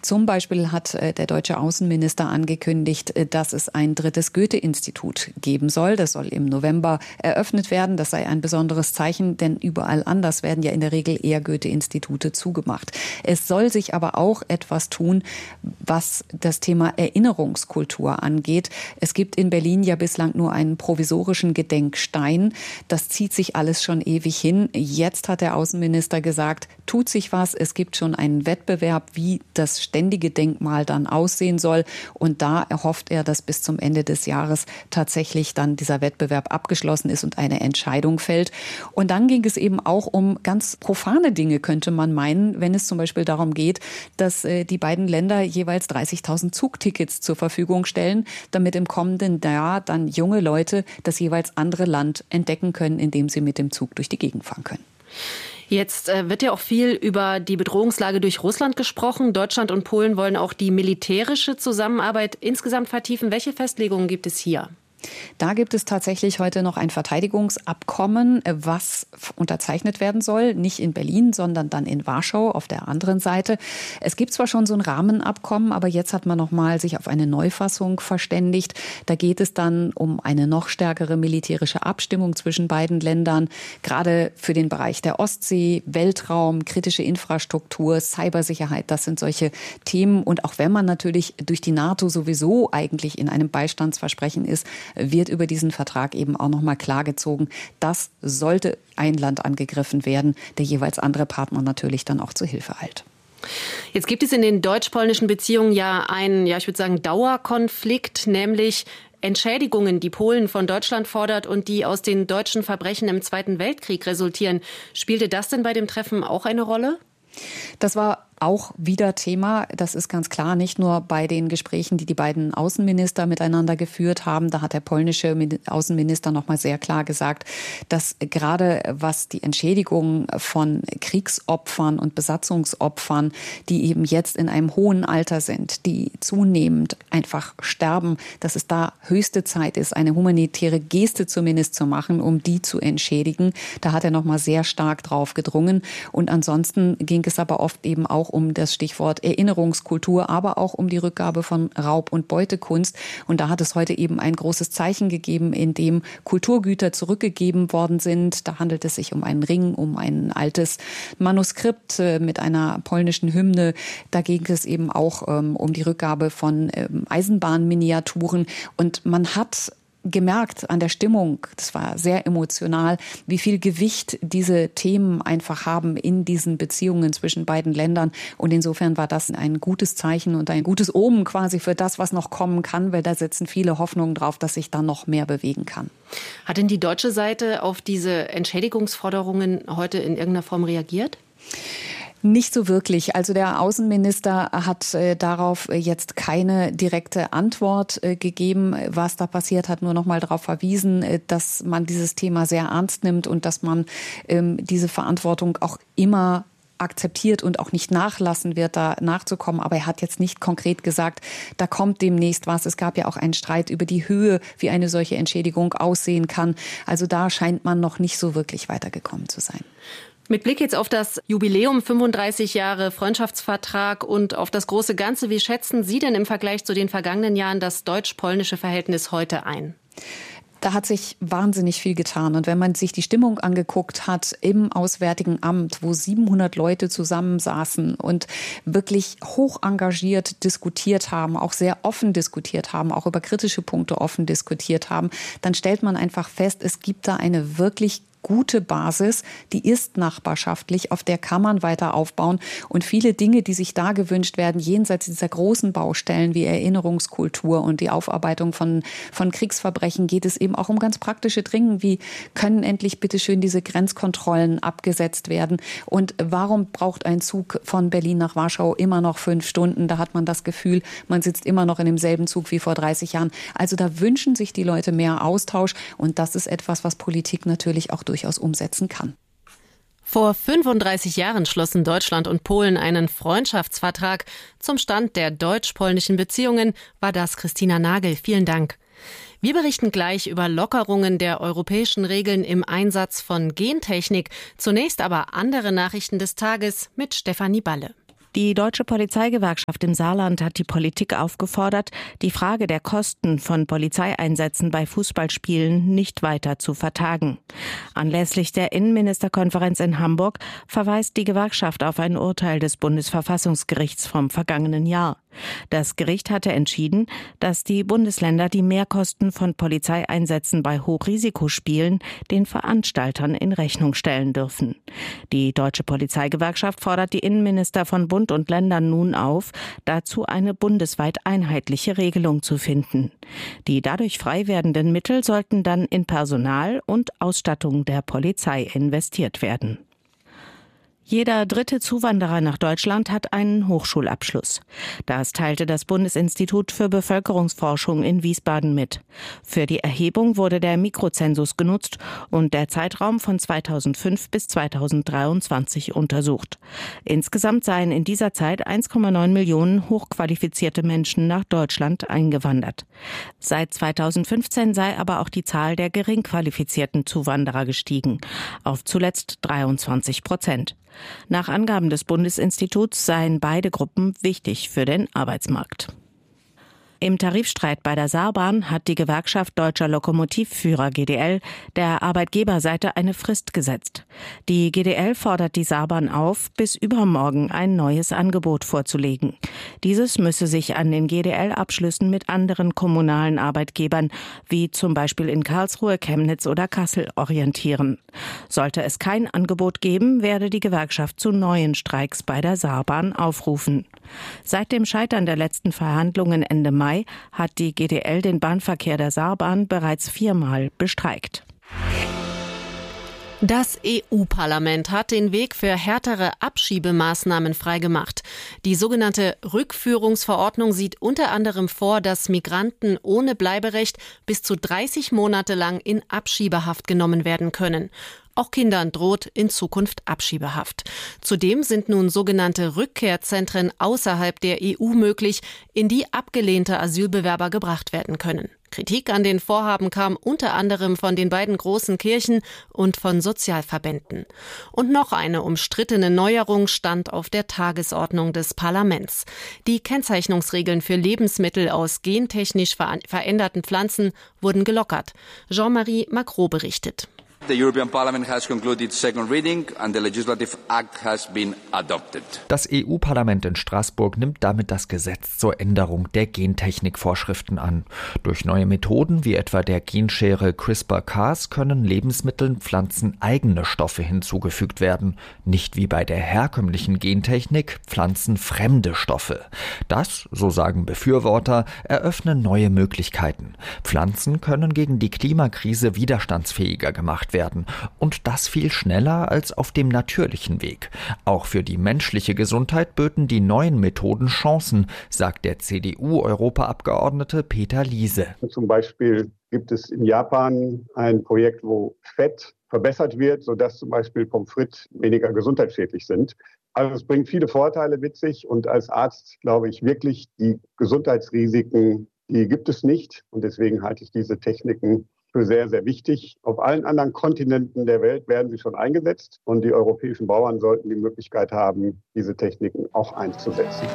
Zum Beispiel hat der deutsche Außenminister angekündigt, dass es ein drittes Goethe-Institut geben soll. Das soll im November eröffnet werden. Das sei ein besonderes Zeichen, denn überall anders werden ja in der Regel eher Goethe-Institute zugemacht. Es soll sich aber auch etwas tun, was das Thema Erinnerungskultur angeht. Es gibt in Berlin ja bislang nur einen provisorischen Gedenkstein. Das zieht sich alles schon ewig hin. Jetzt hat der Außenminister gesagt, tut sich was. Es gibt schon einen Wettbewerb, wie das ständige Denkmal dann aussehen soll. Und da erhofft er, dass bis zum Ende des Jahres tatsächlich dann dieser Wettbewerb abgeschlossen ist und eine Entscheidung fällt. Und dann ging es eben auch um ganz profane Dinge, könnte man meinen, wenn es zum Beispiel darum geht, dass die beiden Länder jeweils 30.000 Zugtickets zur Verfügung stellen, damit im kommenden Jahr dann junge Leute das jeweils andere Land entdecken können, indem sie mit dem Zug durch die Gegend fahren können. Jetzt wird ja auch viel über die Bedrohungslage durch Russland gesprochen. Deutschland und Polen wollen auch die militärische Zusammenarbeit insgesamt vertiefen. Welche Festlegungen gibt es hier? Da gibt es tatsächlich heute noch ein Verteidigungsabkommen, was unterzeichnet werden soll. Nicht in Berlin, sondern dann in Warschau auf der anderen Seite. Es gibt zwar schon so ein Rahmenabkommen, aber jetzt hat man noch mal sich auf eine Neufassung verständigt. Da geht es dann um eine noch stärkere militärische Abstimmung zwischen beiden Ländern, gerade für den Bereich der Ostsee, Weltraum, kritische Infrastruktur, Cybersicherheit. Das sind solche Themen. Und auch wenn man natürlich durch die NATO sowieso eigentlich in einem Beistandsversprechen ist, wird über diesen Vertrag eben auch noch mal klargezogen, dass sollte ein Land angegriffen werden, der jeweils andere Partner natürlich dann auch zur Hilfe eilt. Jetzt gibt es in den deutsch-polnischen Beziehungen ja einen, ich würde sagen, Dauerkonflikt, nämlich Entschädigungen, die Polen von Deutschland fordert und die aus den deutschen Verbrechen im Zweiten Weltkrieg resultieren. Spielte das denn bei dem Treffen auch eine Rolle? Das war auch wieder Thema. Das ist ganz klar, nicht nur bei den Gesprächen, die die beiden Außenminister miteinander geführt haben. Da hat der polnische Außenminister noch mal sehr klar gesagt, dass gerade was die Entschädigung von Kriegsopfern und Besatzungsopfern, die eben jetzt in einem hohen Alter sind, die zunehmend einfach sterben, dass es da höchste Zeit ist, eine humanitäre Geste zumindest zu machen, um die zu entschädigen. Da hat er noch mal sehr stark drauf gedrungen. Und ansonsten ging es aber oft eben auch um das Stichwort Erinnerungskultur, aber auch um die Rückgabe von Raub- und Beutekunst. Und da hat es heute eben ein großes Zeichen gegeben, in dem Kulturgüter zurückgegeben worden sind. Da handelt es sich um einen Ring, um ein altes Manuskript mit einer polnischen Hymne. Da ging es eben auch um die Rückgabe von Eisenbahnminiaturen. Und man hat gemerkt an der Stimmung, das war sehr emotional, wie viel Gewicht diese Themen einfach haben in diesen Beziehungen zwischen beiden Ländern. Und insofern war das ein gutes Zeichen und ein gutes Omen quasi für das, was noch kommen kann, weil da setzen viele Hoffnungen drauf, dass sich da noch mehr bewegen kann. Hat denn die deutsche Seite auf diese Entschädigungsforderungen heute in irgendeiner Form reagiert? Nicht so wirklich. Also der Außenminister hat darauf jetzt keine direkte Antwort gegeben, was da passiert hat, nur noch mal darauf verwiesen, dass man dieses Thema sehr ernst nimmt und dass man diese Verantwortung auch immer akzeptiert und auch nicht nachlassen wird, da nachzukommen. Aber er hat jetzt nicht konkret gesagt, da kommt demnächst was. Es gab ja auch einen Streit über die Höhe, wie eine solche Entschädigung aussehen kann. Also da scheint man noch nicht so wirklich weitergekommen zu sein. Mit Blick jetzt auf das Jubiläum 35 Jahre Freundschaftsvertrag und auf das große Ganze, wie schätzen Sie denn im Vergleich zu den vergangenen Jahren das deutsch-polnische Verhältnis heute ein? Da hat sich wahnsinnig viel getan. Und wenn man sich die Stimmung angeguckt hat im Auswärtigen Amt, wo 700 Leute zusammensaßen und wirklich hoch engagiert diskutiert haben, auch sehr offen diskutiert haben, auch über kritische Punkte offen diskutiert haben, dann stellt man einfach fest, es gibt da eine wirklich gute Basis, die ist nachbarschaftlich, auf der kann man weiter aufbauen. Und viele Dinge, die sich da gewünscht werden, jenseits dieser großen Baustellen wie Erinnerungskultur und die Aufarbeitung von Kriegsverbrechen, geht es eben auch um ganz praktische Dinge, wie können endlich bitteschön diese Grenzkontrollen abgesetzt werden und warum braucht ein Zug von Berlin nach Warschau immer noch 5 Stunden? Da hat man das Gefühl, man sitzt immer noch in demselben Zug wie vor 30 Jahren. Also da wünschen sich die Leute mehr Austausch und das ist etwas, was Politik natürlich auch durchaus umsetzen kann. Vor 35 Jahren schlossen Deutschland und Polen einen Freundschaftsvertrag. Zum Stand der deutsch-polnischen Beziehungen war das Christina Nagel. Vielen Dank. Wir berichten gleich über Lockerungen der europäischen Regeln im Einsatz von Gentechnik. Zunächst aber andere Nachrichten des Tages mit Stefanie Balle. Die Deutsche Polizeigewerkschaft im Saarland hat die Politik aufgefordert, die Frage der Kosten von Polizeieinsätzen bei Fußballspielen nicht weiter zu vertagen. Anlässlich der Innenministerkonferenz in Hamburg verweist die Gewerkschaft auf ein Urteil des Bundesverfassungsgerichts vom vergangenen Jahr. Das Gericht hatte entschieden, dass die Bundesländer die Mehrkosten von Polizeieinsätzen bei Hochrisikospielen den Veranstaltern in Rechnung stellen dürfen. Die Deutsche Polizeigewerkschaft fordert die Innenminister von Bund und Ländern nun auf, dazu eine bundesweit einheitliche Regelung zu finden. Die dadurch frei werdenden Mittel sollten dann in Personal und Ausstattung der Polizei investiert werden. Jeder dritte Zuwanderer nach Deutschland hat einen Hochschulabschluss. Das teilte das Bundesinstitut für Bevölkerungsforschung in Wiesbaden mit. Für die Erhebung wurde der Mikrozensus genutzt und der Zeitraum von 2005 bis 2023 untersucht. Insgesamt seien in dieser Zeit 1,9 Millionen hochqualifizierte Menschen nach Deutschland eingewandert. Seit 2015 sei aber auch die Zahl der gering qualifizierten Zuwanderer gestiegen, auf zuletzt 23%. Nach Angaben des Bundesinstituts seien beide Gruppen wichtig für den Arbeitsmarkt. Im Tarifstreit bei der Saarbahn hat die Gewerkschaft Deutscher Lokomotivführer GDL der Arbeitgeberseite eine Frist gesetzt. Die GDL fordert die Saarbahn auf, bis übermorgen ein neues Angebot vorzulegen. Dieses müsse sich an den GDL-Abschlüssen mit anderen kommunalen Arbeitgebern, wie zum Beispiel in Karlsruhe, Chemnitz oder Kassel, orientieren. Sollte es kein Angebot geben, werde die Gewerkschaft zu neuen Streiks bei der Saarbahn aufrufen. Seit dem Scheitern der letzten Verhandlungen Ende Mai hat die GDL den Bahnverkehr der Saarbahn bereits 4-mal bestreikt. Das EU-Parlament hat den Weg für härtere Abschiebemaßnahmen freigemacht. Die sogenannte Rückführungsverordnung sieht unter anderem vor, dass Migranten ohne Bleiberecht bis zu 30 Monate lang in Abschiebehaft genommen werden können. Auch Kindern droht in Zukunft Abschiebehaft. Zudem sind nun sogenannte Rückkehrzentren außerhalb der EU möglich, in die abgelehnte Asylbewerber gebracht werden können. Kritik an den Vorhaben kam unter anderem von den beiden großen Kirchen und von Sozialverbänden. Und noch eine umstrittene Neuerung stand auf der Tagesordnung des Parlaments. Die Kennzeichnungsregeln für Lebensmittel aus gentechnisch veränderten Pflanzen wurden gelockert. Jean-Marie Macron berichtet. The European Parliament has concluded second reading and the legislative act has been adopted. Das EU-Parlament in Straßburg nimmt damit das Gesetz zur Änderung der Gentechnikvorschriften an. Durch neue Methoden wie etwa der Genschere CRISPR-Cas können Lebensmitteln pflanzeneigene Stoffe hinzugefügt werden. Nicht wie bei der herkömmlichen Gentechnik pflanzenfremde Stoffe. Das, so sagen Befürworter, eröffne neue Möglichkeiten. Pflanzen können gegen die Klimakrise widerstandsfähiger gemacht werden. Und das viel schneller als auf dem natürlichen Weg. Auch für die menschliche Gesundheit böten die neuen Methoden Chancen, sagt der CDU-Europaabgeordnete Peter Liese. Zum Beispiel gibt es in Japan ein Projekt, wo Fett verbessert wird, sodass zum Beispiel Pommes frites weniger gesundheitsschädlich sind. Also es bringt viele Vorteile mit sich und als Arzt glaube ich wirklich, die Gesundheitsrisiken, die gibt es nicht. Und deswegen halte ich diese Techniken für sehr, sehr wichtig. Auf allen anderen Kontinenten der Welt werden sie schon eingesetzt und die europäischen Bauern sollten die Möglichkeit haben, diese Techniken auch einzusetzen.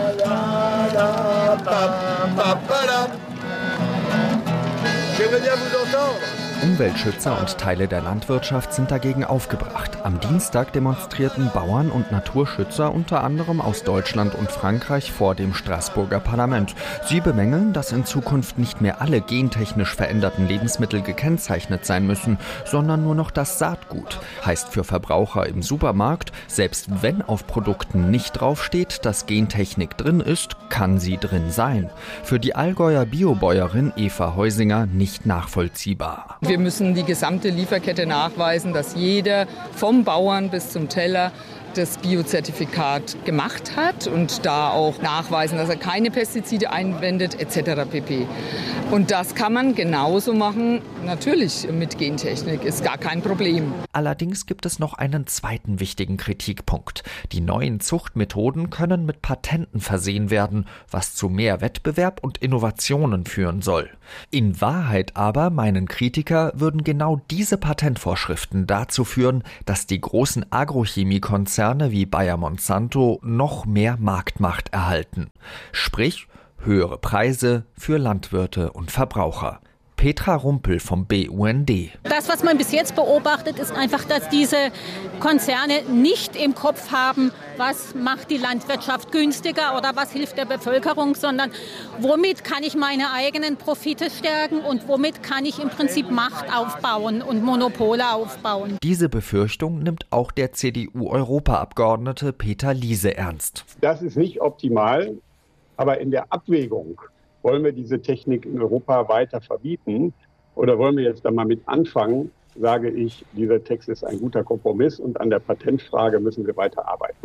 Umweltschützer und Teile der Landwirtschaft sind dagegen aufgebracht. Am Dienstag demonstrierten Bauern und Naturschützer unter anderem aus Deutschland und Frankreich vor dem Straßburger Parlament. Sie bemängeln, dass in Zukunft nicht mehr alle gentechnisch veränderten Lebensmittel gekennzeichnet sein müssen, sondern nur noch das Saatgut. Heißt für Verbraucher im Supermarkt, selbst wenn auf Produkten nicht draufsteht, dass Gentechnik drin ist, kann sie drin sein. Für die Allgäuer Biobäuerin Eva Heusinger nicht nachvollziehbar. Wir müssen die gesamte Lieferkette nachweisen, dass jeder vom Bauern bis zum Teller das Biozertifikat gemacht hat und da auch nachweisen, dass er keine Pestizide einwendet etc. pp. Und das kann man genauso machen, natürlich mit Gentechnik, ist gar kein Problem. Allerdings gibt es noch einen zweiten wichtigen Kritikpunkt. Die neuen Zuchtmethoden können mit Patenten versehen werden, was zu mehr Wettbewerb und Innovationen führen soll. In Wahrheit aber, meinen Kritiker, würden genau diese Patentvorschriften dazu führen, dass die großen Agrochemiekonzerne Konzerne wie Bayer Monsanto noch mehr Marktmacht erhalten. Sprich, höhere Preise für Landwirte und Verbraucher. Petra Rumpel vom BUND. Das, was man bis jetzt beobachtet, ist einfach, dass diese Konzerne nicht im Kopf haben, was macht die Landwirtschaft günstiger oder was hilft der Bevölkerung, sondern womit kann ich meine eigenen Profite stärken und womit kann ich im Prinzip Macht aufbauen und Monopole aufbauen. Diese Befürchtung nimmt auch der CDU-Europaabgeordnete Peter Liese ernst. Das ist nicht optimal, aber in der Abwägung, wollen wir diese Technik in Europa weiter verbieten oder wollen wir jetzt da mal mit anfangen, sage ich, dieser Text ist ein guter Kompromiss und an der Patentfrage müssen wir weiter arbeiten.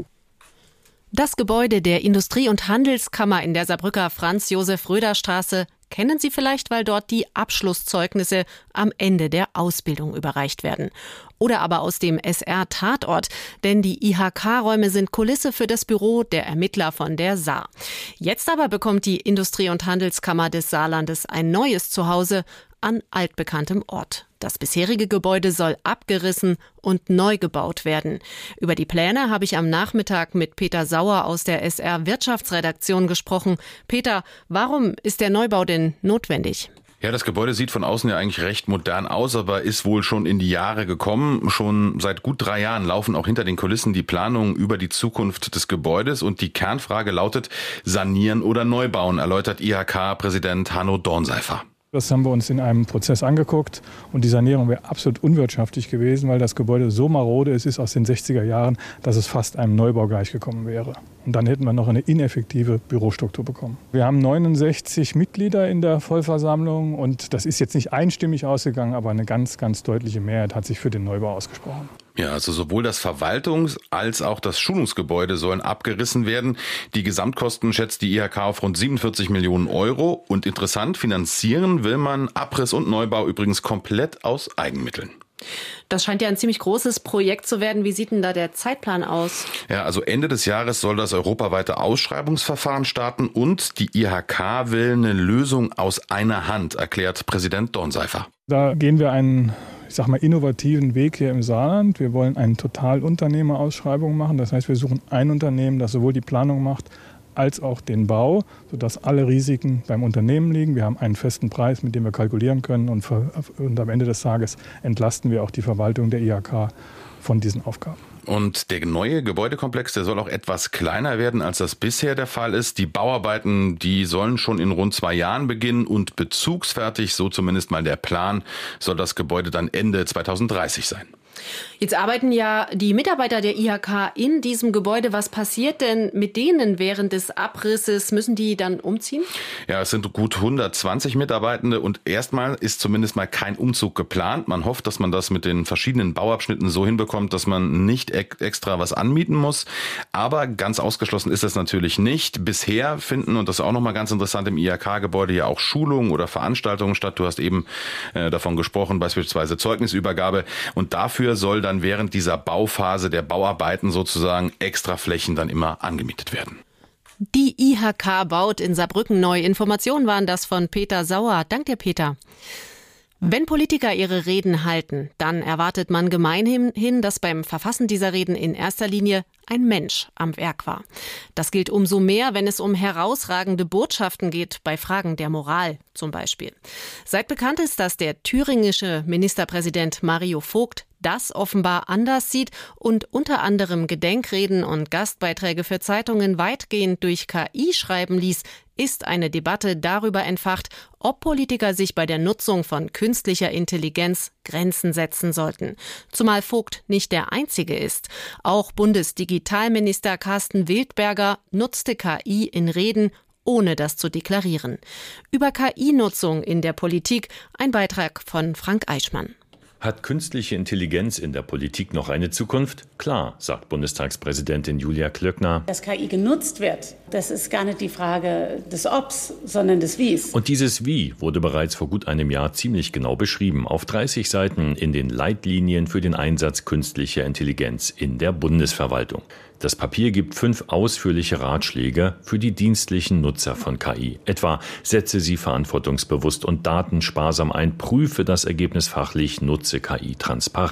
Das Gebäude der Industrie- und Handelskammer in der Saarbrücker Franz-Josef-Röder-Straße kennen Sie vielleicht, weil dort die Abschlusszeugnisse am Ende der Ausbildung überreicht werden. Oder aber aus dem SR-Tatort, denn die IHK-Räume sind Kulisse für das Büro der Ermittler von der Saar. Jetzt aber bekommt die Industrie- und Handelskammer des Saarlandes ein neues Zuhause an altbekanntem Ort. Das bisherige Gebäude soll abgerissen und neu gebaut werden. Über die Pläne habe ich am Nachmittag mit Peter Sauer aus der SR-Wirtschaftsredaktion gesprochen. Peter, warum ist der Neubau denn notwendig? Ja, das Gebäude sieht von außen ja eigentlich recht modern aus, aber ist wohl schon in die Jahre gekommen. Schon seit gut 3 Jahren laufen auch hinter den Kulissen die Planungen über die Zukunft des Gebäudes. Und die Kernfrage lautet, sanieren oder neu bauen, erläutert IHK-Präsident Hanno Dornseifer. Das haben wir uns in einem Prozess angeguckt und die Sanierung wäre absolut unwirtschaftlich gewesen, weil das Gebäude so marode ist aus den 60er Jahren, dass es fast einem Neubau gleichgekommen wäre. Und dann hätten wir noch eine ineffektive Bürostruktur bekommen. Wir haben 69 Mitglieder in der Vollversammlung und das ist jetzt nicht einstimmig ausgegangen, aber eine ganz, ganz deutliche Mehrheit hat sich für den Neubau ausgesprochen. Ja, also sowohl das Verwaltungs- als auch das Schulungsgebäude sollen abgerissen werden. Die Gesamtkosten schätzt die IHK auf rund 47 Millionen Euro. Und interessant, finanzieren will man Abriss und Neubau übrigens komplett aus Eigenmitteln. Das scheint ja ein ziemlich großes Projekt zu werden. Wie sieht denn da der Zeitplan aus? Ja, also Ende des Jahres soll das europaweite Ausschreibungsverfahren starten und die IHK will eine Lösung aus einer Hand, erklärt Präsident Dornseifer. Da gehen wir einen, innovativen Weg hier im Saarland. Wir wollen eine Totalunternehmerausschreibung machen. Das heißt, wir suchen ein Unternehmen, das sowohl die Planung macht, als auch den Bau, sodass alle Risiken beim Unternehmen liegen. Wir haben einen festen Preis, mit dem wir kalkulieren können und am Ende des Tages entlasten wir auch die Verwaltung der IHK von diesen Aufgaben. Und der neue Gebäudekomplex, der soll auch etwas kleiner werden, als das bisher der Fall ist. Die Bauarbeiten, die sollen schon in rund 2 Jahren beginnen und bezugsfertig, so zumindest mal der Plan, soll das Gebäude dann Ende 2030 sein. Jetzt arbeiten ja die Mitarbeiter der IHK in diesem Gebäude. Was passiert denn mit denen während des Abrisses? Müssen die dann umziehen? Ja, es sind gut 120 Mitarbeitende und erstmal ist zumindest mal kein Umzug geplant. Man hofft, dass man das mit den verschiedenen Bauabschnitten so hinbekommt, dass man nicht extra was anmieten muss. Aber ganz ausgeschlossen ist das natürlich nicht. Bisher finden, und das ist auch nochmal ganz interessant, im IHK-Gebäude ja auch Schulungen oder Veranstaltungen statt. Du hast eben davon gesprochen, beispielsweise Zeugnisübergabe. Und dafür soll dann während dieser Bauphase der Bauarbeiten sozusagen extra Flächen dann immer angemietet werden. Die IHK baut in Saarbrücken neu. Informationen waren das von Peter Sauer. Dank dir, Peter. Wenn Politiker ihre Reden halten, dann erwartet man gemeinhin, dass beim Verfassen dieser Reden in erster Linie ein Mensch am Werk war. Das gilt umso mehr, wenn es um herausragende Botschaften geht, bei Fragen der Moral zum Beispiel. Seit bekannt ist, dass der thüringische Ministerpräsident Mario Vogt das offenbar anders sieht und unter anderem Gedenkreden und Gastbeiträge für Zeitungen weitgehend durch KI schreiben ließ, ist eine Debatte darüber entfacht, ob Politiker sich bei der Nutzung von künstlicher Intelligenz Grenzen setzen sollten. Zumal Vogt nicht der Einzige ist. Auch Bundesdigitalminister Carsten Wildberger nutzte KI in Reden, ohne das zu deklarieren. Über KI-Nutzung in der Politik ein Beitrag von Frank Eichmann. Hat künstliche Intelligenz in der Politik noch eine Zukunft? Klar, sagt Bundestagspräsidentin Julia Klöckner. Dass KI genutzt wird, das ist gar nicht die Frage des Obs, sondern des Wies. Und dieses Wie wurde bereits vor gut einem Jahr ziemlich genau beschrieben. Auf 30 Seiten in den Leitlinien für den Einsatz künstlicher Intelligenz in der Bundesverwaltung. Das Papier gibt 5 ausführliche Ratschläge für die dienstlichen Nutzer von KI. Etwa: setze sie verantwortungsbewusst und datensparsam ein, prüfe das Ergebnis fachlich, nutze KI transparent.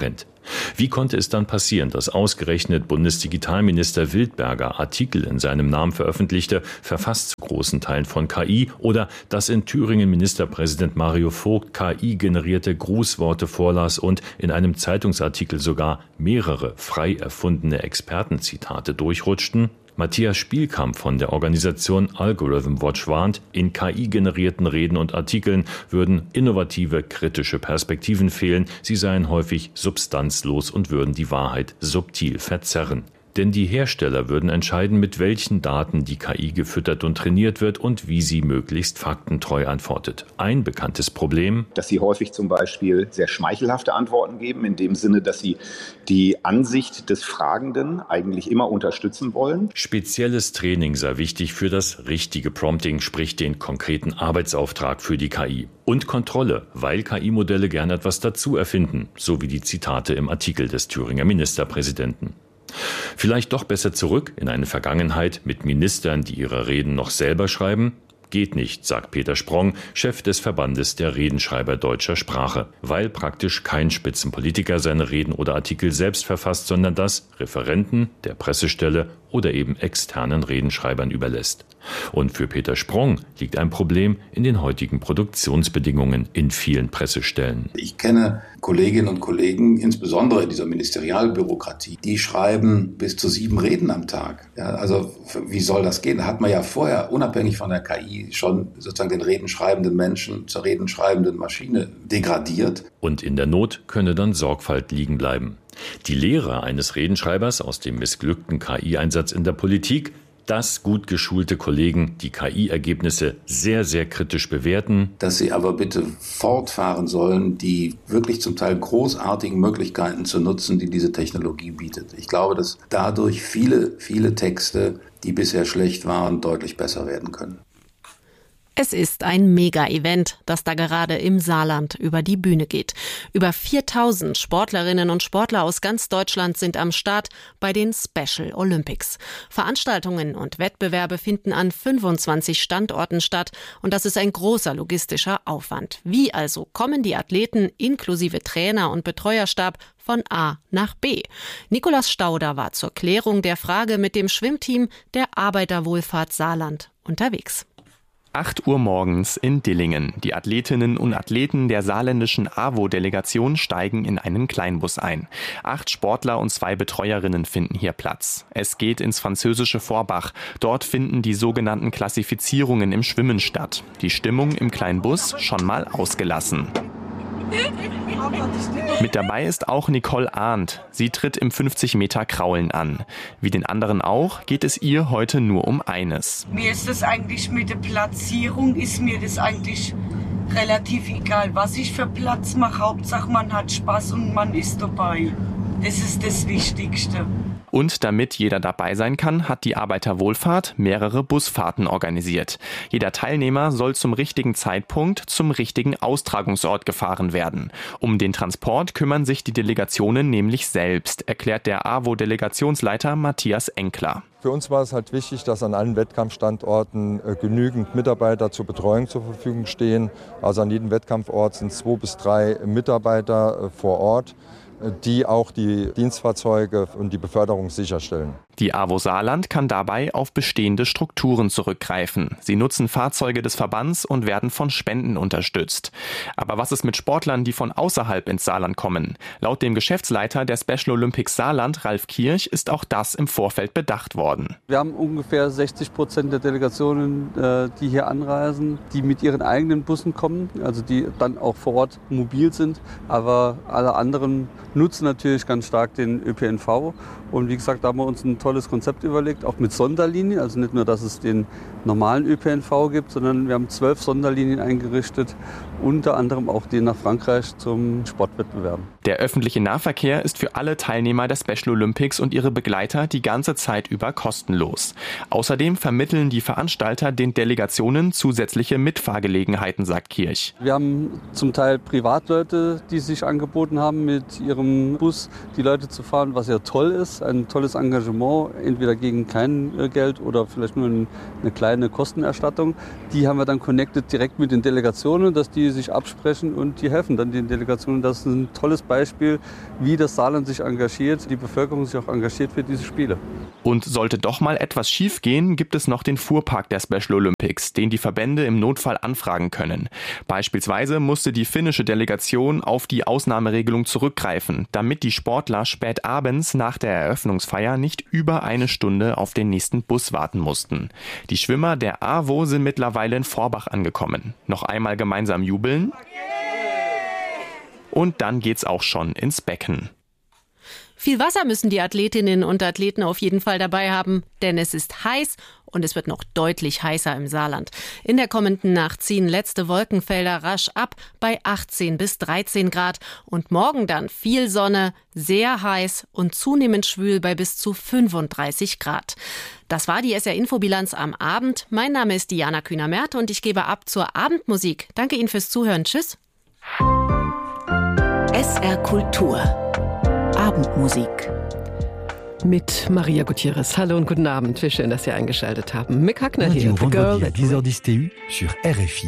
Wie konnte es dann passieren, dass ausgerechnet Bundesdigitalminister Wildberger Artikel in seinem Namen veröffentlichte, verfasst zu großen Teilen von KI, oder dass in Thüringen Ministerpräsident Mario Vogt KI-generierte Grußworte vorlas und in einem Zeitungsartikel sogar mehrere frei erfundene Expertenzitate durchrutschten? Matthias Spielkamp von der Organisation Algorithm Watch warnt, in KI-generierten Reden und Artikeln würden innovative, kritische Perspektiven fehlen, sie seien häufig substanzlos und würden die Wahrheit subtil verzerren. Denn die Hersteller würden entscheiden, mit welchen Daten die KI gefüttert und trainiert wird und wie sie möglichst faktentreu antwortet. Ein bekanntes Problem: dass sie häufig zum Beispiel sehr schmeichelhafte Antworten geben, in dem Sinne, dass sie die Ansicht des Fragenden eigentlich immer unterstützen wollen. Spezielles Training sei wichtig für das richtige Prompting, sprich den konkreten Arbeitsauftrag für die KI. Und Kontrolle, weil KI-Modelle gern etwas dazu erfinden, so wie die Zitate im Artikel des Thüringer Ministerpräsidenten. Vielleicht doch besser zurück in eine Vergangenheit mit Ministern, die ihre Reden noch selber schreiben? Geht nicht, sagt Peter Sprong, Chef des Verbandes der Redenschreiber deutscher Sprache, weil praktisch kein Spitzenpolitiker seine Reden oder Artikel selbst verfasst, sondern das Referenten, der Pressestelle oder eben externen Redenschreibern überlässt. Und für Peter Sprong liegt ein Problem in den heutigen Produktionsbedingungen in vielen Pressestellen. Ich kenne Kolleginnen und Kollegen, insbesondere in dieser Ministerialbürokratie, die schreiben bis zu 7 Reden am Tag. Ja, also wie soll das gehen? Da hat man ja vorher, unabhängig von der KI, schon sozusagen den redenschreibenden Menschen zur redenschreibenden Maschine degradiert. Und in der Not könne dann Sorgfalt liegen bleiben. Die Lehre eines Redenschreibers aus dem missglückten KI-Einsatz in der Politik: dass gut geschulte Kollegen die KI-Ergebnisse sehr, sehr kritisch bewerten. Dass sie aber bitte fortfahren sollen, die wirklich zum Teil großartigen Möglichkeiten zu nutzen, die diese Technologie bietet. Ich glaube, dass dadurch viele, viele Texte, die bisher schlecht waren, deutlich besser werden können. Es ist ein Mega-Event, das da gerade im Saarland über die Bühne geht. Über 4000 Sportlerinnen und Sportler aus ganz Deutschland sind am Start bei den Special Olympics. Veranstaltungen und Wettbewerbe finden an 25 Standorten statt und das ist ein großer logistischer Aufwand. Wie also kommen die Athleten inklusive Trainer und Betreuerstab von A nach B? Nikolaus Stauder war zur Klärung der Frage mit dem Schwimmteam der Arbeiterwohlfahrt Saarland unterwegs. 8 Uhr morgens in Dillingen. Die Athletinnen und Athleten der saarländischen AWO-Delegation steigen in einen Kleinbus ein. 8 Sportler und 2 Betreuerinnen finden hier Platz. Es geht ins französische Vorbach. Dort finden die sogenannten Klassifizierungen im Schwimmen statt. Die Stimmung im Kleinbus schon mal ausgelassen. Mit dabei ist auch Nicole Arndt. Sie tritt im 50-Meter-Kraulen an. Wie den anderen auch, geht es ihr heute nur um eines. Mir ist das eigentlich mit der Platzierung, ist mir das eigentlich relativ egal, was ich für Platz mache. Hauptsache man hat Spaß und man ist dabei. Das ist das Wichtigste. Und damit jeder dabei sein kann, hat die Arbeiterwohlfahrt mehrere Busfahrten organisiert. Jeder Teilnehmer soll zum richtigen Zeitpunkt zum richtigen Austragungsort gefahren werden. Um den Transport kümmern sich die Delegationen nämlich selbst, erklärt der AWO-Delegationsleiter Matthias Enkler. Für uns war es halt wichtig, dass an allen Wettkampfstandorten genügend Mitarbeiter zur Betreuung zur Verfügung stehen. Also an jedem Wettkampfort sind 2 bis 3 Mitarbeiter vor Ort, die auch die Dienstfahrzeuge und die Beförderung sicherstellen. Die AWO Saarland kann dabei auf bestehende Strukturen zurückgreifen. Sie nutzen Fahrzeuge des Verbands und werden von Spenden unterstützt. Aber was ist mit Sportlern, die von außerhalb ins Saarland kommen? Laut dem Geschäftsleiter der Special Olympics Saarland, Ralf Kirch, ist auch das im Vorfeld bedacht worden. Wir haben ungefähr 60% der Delegationen, die hier anreisen, die mit ihren eigenen Bussen kommen, also die dann auch vor Ort mobil sind. Aber alle anderen nutzen natürlich ganz stark den ÖPNV. Und wie gesagt, da haben wir uns ein tolles Konzept überlegt, auch mit Sonderlinien. Also nicht nur, dass es den normalen ÖPNV gibt, sondern wir haben 12 Sonderlinien eingerichtet, unter anderem auch die nach Frankreich zum Sportwettbewerb. Der öffentliche Nahverkehr ist für alle Teilnehmer der Special Olympics und ihre Begleiter die ganze Zeit über kostenlos. Außerdem vermitteln die Veranstalter den Delegationen zusätzliche Mitfahrgelegenheiten, sagt Kirch. Wir haben zum Teil Privatleute, die sich angeboten haben, mit ihrem Bus die Leute zu fahren, was ja toll ist. Ein tolles Engagement, entweder gegen kein Geld oder vielleicht nur eine kleine Kostenerstattung. Die haben wir dann connected direkt mit den Delegationen, dass die sich absprechen und die helfen dann den Delegationen. Das ist ein tolles Beispiel Beispiel, wie das Saarland sich engagiert, die Bevölkerung sich auch engagiert für diese Spiele. Und sollte doch mal etwas schiefgehen, gibt es noch den Fuhrpark der Special Olympics, den die Verbände im Notfall anfragen können. Beispielsweise musste die finnische Delegation auf die Ausnahmeregelung zurückgreifen, damit die Sportler spät abends nach der Eröffnungsfeier nicht über eine Stunde auf den nächsten Bus warten mussten. Die Schwimmer der AWO sind mittlerweile in Forbach angekommen. Noch einmal gemeinsam jubeln und dann geht's auch schon ins Becken. Viel Wasser müssen die Athletinnen und Athleten auf jeden Fall dabei haben, denn es ist heiß und es wird noch deutlich heißer im Saarland. In der kommenden Nacht ziehen letzte Wolkenfelder rasch ab bei 18 bis 13 Grad und morgen dann viel Sonne, sehr heiß und zunehmend schwül bei bis zu 35 Grad. Das war die SR-Info-Bilanz am Abend. Mein Name ist Diana Kühner-Merth und ich gebe ab zur Abendmusik. Danke Ihnen fürs Zuhören. Tschüss. SR Kultur. Abendmusik. Mit Maria Gutierrez. Hallo und guten Abend. Wie schön, dass Sie eingeschaltet haben. Mick Hackner hier. The Girl à 10h10 TU sur RFI.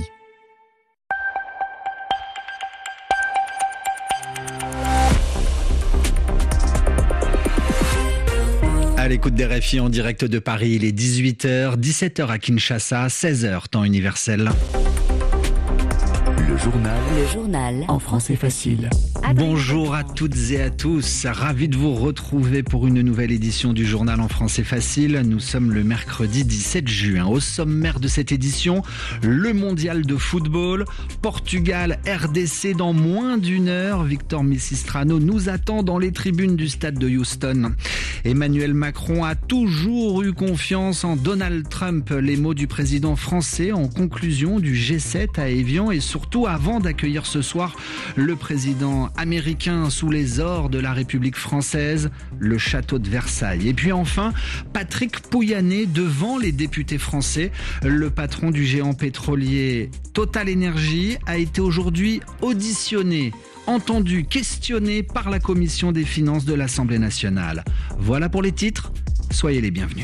À l'écoute d'RFI en direct de Paris, il est 18h, 17h à Kinshasa, 16h temps universel. Le journal en français facile. Bonjour à toutes et à tous, ravi de vous retrouver pour une nouvelle édition du journal en français facile. Nous sommes le mercredi 17 juin. Au sommaire de cette édition, le mondial de football, Portugal, RDC dans moins d'une heure. Victor Misistrano nous attend dans les tribunes du stade de Houston. Emmanuel Macron a toujours eu confiance en Donald Trump. Les mots du président français en conclusion du G7 à Évian et surtout avant d'accueillir ce soir le président américain sous les ors de la République française, le château de Versailles. Et puis enfin, Patrick Pouyanné devant les députés français. Le patron du géant pétrolier Total Energy a été aujourd'hui auditionné, entendu, questionné par la commission des finances de l'Assemblée nationale. Voilà pour les titres, soyez les bienvenus.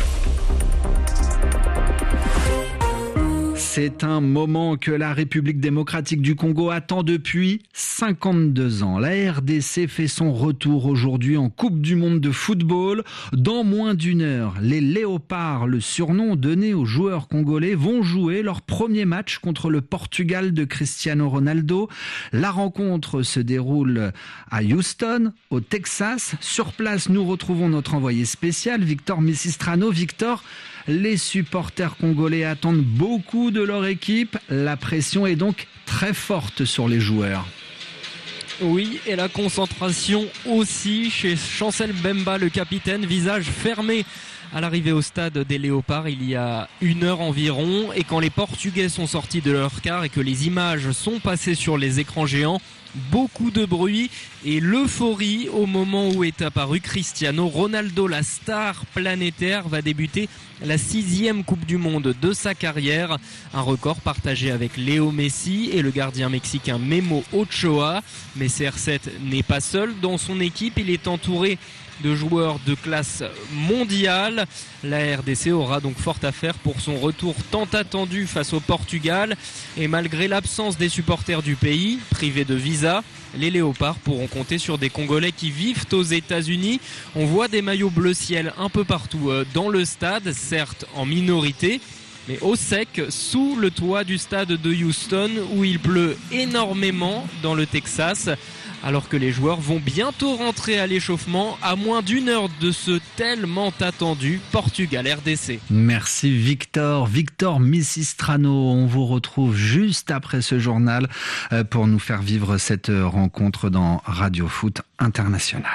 C'est un moment que la République démocratique du Congo attend depuis 52 ans. La RDC fait son retour aujourd'hui en Coupe du monde de football. Dans moins d'une heure, les Léopards, le surnom donné aux joueurs congolais, vont jouer leur premier match contre le Portugal de Cristiano Ronaldo. La rencontre se déroule à Houston, au Texas. Sur place, nous retrouvons notre envoyé spécial, Victor Misistrano. Victor, les supporters congolais attendent beaucoup de leur équipe. La pression est donc très forte sur les joueurs. Oui, et la concentration aussi chez Chancel Bemba, le capitaine, visage fermé à l'arrivée au stade des Léopards il y a une heure environ. Et quand les Portugais sont sortis de leur car et que les images sont passées sur les écrans géants, beaucoup de bruit et l'euphorie au moment où est apparu Cristiano Ronaldo. La star planétaire va débuter la 6e Coupe du Monde de sa carrière. Un record partagé avec Léo Messi et le gardien mexicain Memo Ochoa. Mais CR7 n'est pas seul dans son équipe, il est entouré de joueurs de classe mondiale. La RDC aura donc fort à faire pour son retour tant attendu face au Portugal. Et malgré l'absence des supporters du pays, privés de visa, les Léopards pourront compter sur des Congolais qui vivent aux États-Unis. On voit des maillots bleu ciel un peu partout dans le stade, certes en minorité, mais au sec, sous le toit du stade de Houston, où il pleut énormément dans le Texas. Alors que les joueurs vont bientôt rentrer à l'échauffement à moins d'une heure de ce tellement attendu Portugal-RDC. Merci Victor. Victor Misistrano, on vous retrouve juste après ce journal pour nous faire vivre cette rencontre dans Radio Foot International.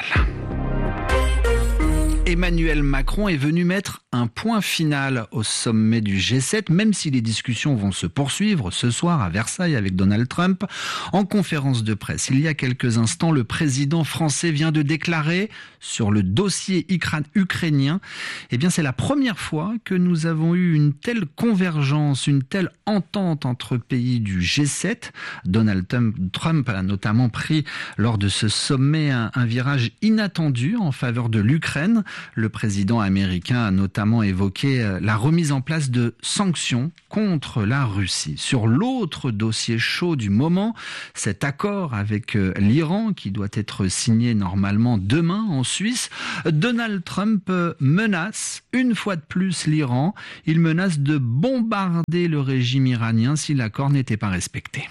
Emmanuel Macron est venu mettre un point final au sommet du G7, même si les discussions vont se poursuivre ce soir à Versailles avec Donald Trump. En conférence de presse, il y a quelques instants, le président français vient de déclarer sur le dossier ukrainien, eh bien c'est la première fois que nous avons eu une telle convergence, une telle entente entre pays du G7. Donald Trump a notamment pris lors de ce sommet un virage inattendu en faveur de l'Ukraine. Le président américain a notamment évoqué la remise en place de sanctions contre la Russie. Sur l'autre dossier chaud du moment, cet accord avec l'Iran qui doit être signé normalement demain en Suisse, Donald Trump menace une fois de plus l'Iran. Il menace de bombarder le régime iranien si l'accord n'était pas respecté.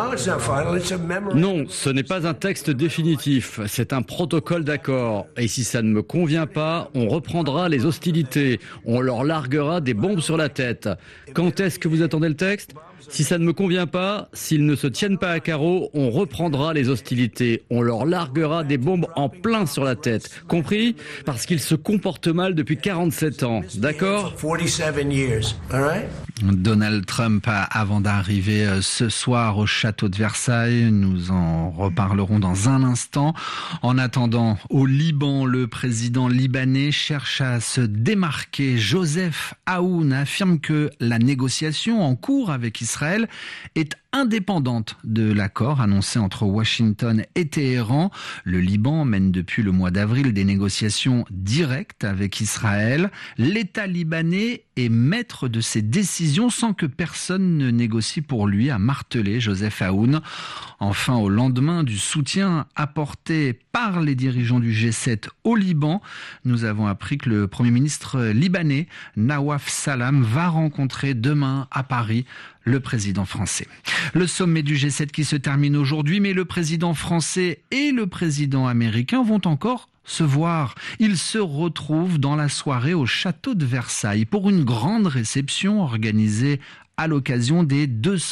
Non, ce n'est pas un texte définitif, c'est un protocole d'accord. Et si ça ne me convient pas, on reprendra les hostilités, on leur larguera des bombes sur la tête. Quand est-ce que vous attendez le texte ? Si ça ne me convient pas, s'ils ne se tiennent pas à carreau, on reprendra les hostilités. On leur larguera des bombes en plein sur la tête. Compris ? Parce qu'ils se comportent mal depuis 47 ans. D'accord ? Donald Trump, avant d'arriver ce soir au château de Versailles, nous en reparlerons dans un instant. En attendant, au Liban, le président libanais cherche à se démarquer. Joseph Aoun affirme que la négociation en cours avec Israël est indépendante de l'accord annoncé entre Washington et Téhéran. Le Liban mène depuis le mois d'avril des négociations directes avec Israël. L'État libanais est maître de ses décisions sans que personne ne négocie pour lui, a martelé Joseph Aoun. Enfin, au lendemain du soutien apporté par les dirigeants du G7 au Liban, nous avons appris que le Premier ministre libanais, Nawaf Salam, va rencontrer demain à Paris le président français. Le sommet du G7 qui se termine aujourd'hui, mais le président français et le président américain vont encore se voir. Ils se retrouvent dans la soirée au château de Versailles pour une grande réception organisée à l'occasion des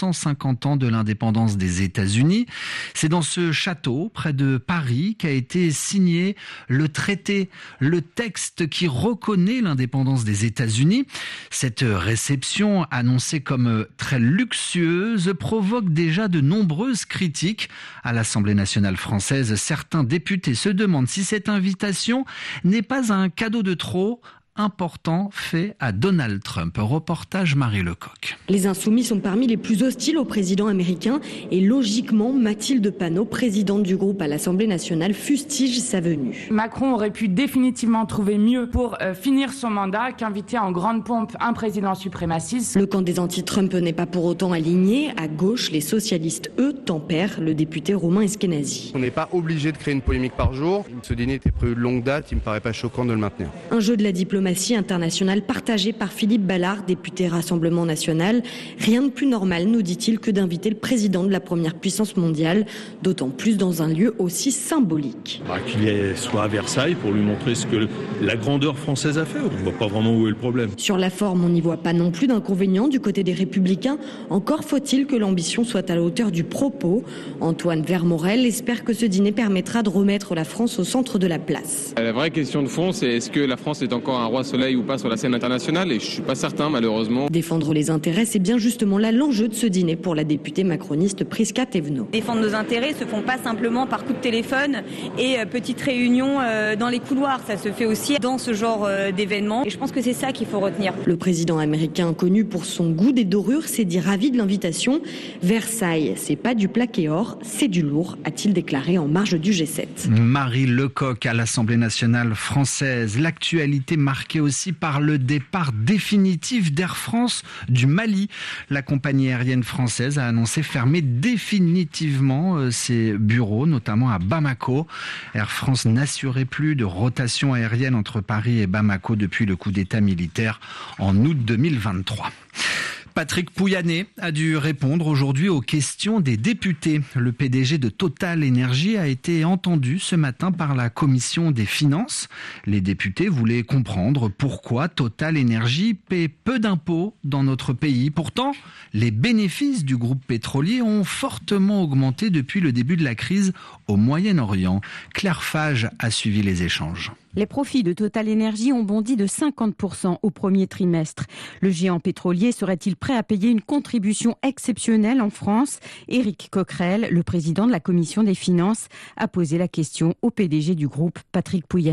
250 ans de l'indépendance des États-Unis. C'est dans ce château, près de Paris, qu'a été signé le traité, le texte qui reconnaît l'indépendance des États-Unis. Cette réception, annoncée comme très luxueuse, provoque déjà de nombreuses critiques. À l'Assemblée nationale française, certains députés se demandent si cette invitation n'est pas un cadeau de trop important fait à Donald Trump. Reportage Marie Lecoq. Les Insoumis sont parmi les plus hostiles au président américain et logiquement, Mathilde Panot, présidente du groupe à l'Assemblée nationale, fustige sa venue. Macron aurait pu définitivement trouver mieux pour finir son mandat qu'inviter en grande pompe un président suprémaciste. Le camp des anti-Trump n'est pas pour autant aligné. À gauche, les socialistes, eux, tempèrent, le député Romain Eskenazi. On n'est pas obligé de créer une polémique par jour. Ce dîner était prévu de longue date, il me paraît pas choquant de le maintenir. Un jeu de la diplomatie internationale partagée par Philippe Ballard, député Rassemblement National. Rien de plus normal, nous dit-il, que d'inviter le président de la première puissance mondiale, d'autant plus dans un lieu aussi symbolique. Qu'il soit à Versailles pour lui montrer ce que la grandeur française a fait. On ne voit pas vraiment où est le problème. Sur la forme, on n'y voit pas non plus d'inconvénients du côté des Républicains. Encore faut-il que l'ambition soit à la hauteur du propos. Antoine Vermorel espère que ce dîner permettra de remettre la France au centre de la place. La vraie question de fond, c'est est-ce que la France est encore un roi soleil ou pas sur la scène internationale, et je suis pas certain malheureusement. Défendre les intérêts, c'est bien justement là l'enjeu de ce dîner pour la députée macroniste Prisca Thévenot. Défendre nos intérêts se font pas simplement par coup de téléphone et petites réunions dans les couloirs, ça se fait aussi dans ce genre d'événements, et je pense que c'est ça qu'il faut retenir. Le président américain, connu pour son goût des dorures, s'est dit ravi de l'invitation. Versailles, c'est pas du plaqué or, c'est du lourd, a-t-il déclaré en marge du G7. Marie Lecoq à l'Assemblée nationale française. L'actualité marquée aussi par le départ définitif d'Air France du Mali. La compagnie aérienne française a annoncé fermer définitivement ses bureaux, notamment à Bamako. Air France n'assurait plus de rotation aérienne entre Paris et Bamako depuis le coup d'État militaire en août 2023. Patrick Pouyanné a dû répondre aujourd'hui aux questions des députés. Le PDG de Total Energy a été entendu ce matin par la commission des finances. Les députés voulaient comprendre pourquoi Total Energy paie peu d'impôts dans notre pays. Pourtant, les bénéfices du groupe pétrolier ont fortement augmenté depuis le début de la crise au Moyen-Orient. Claire Fage a suivi les échanges. Les profits de Total Energy ont bondi de 50% au premier trimestre. Le géant pétrolier serait-il prêt à payer une contribution exceptionnelle en France ? Éric Coquerel, le président de la commission des finances, a posé la question au PDG du groupe, Patrick Pouyanné.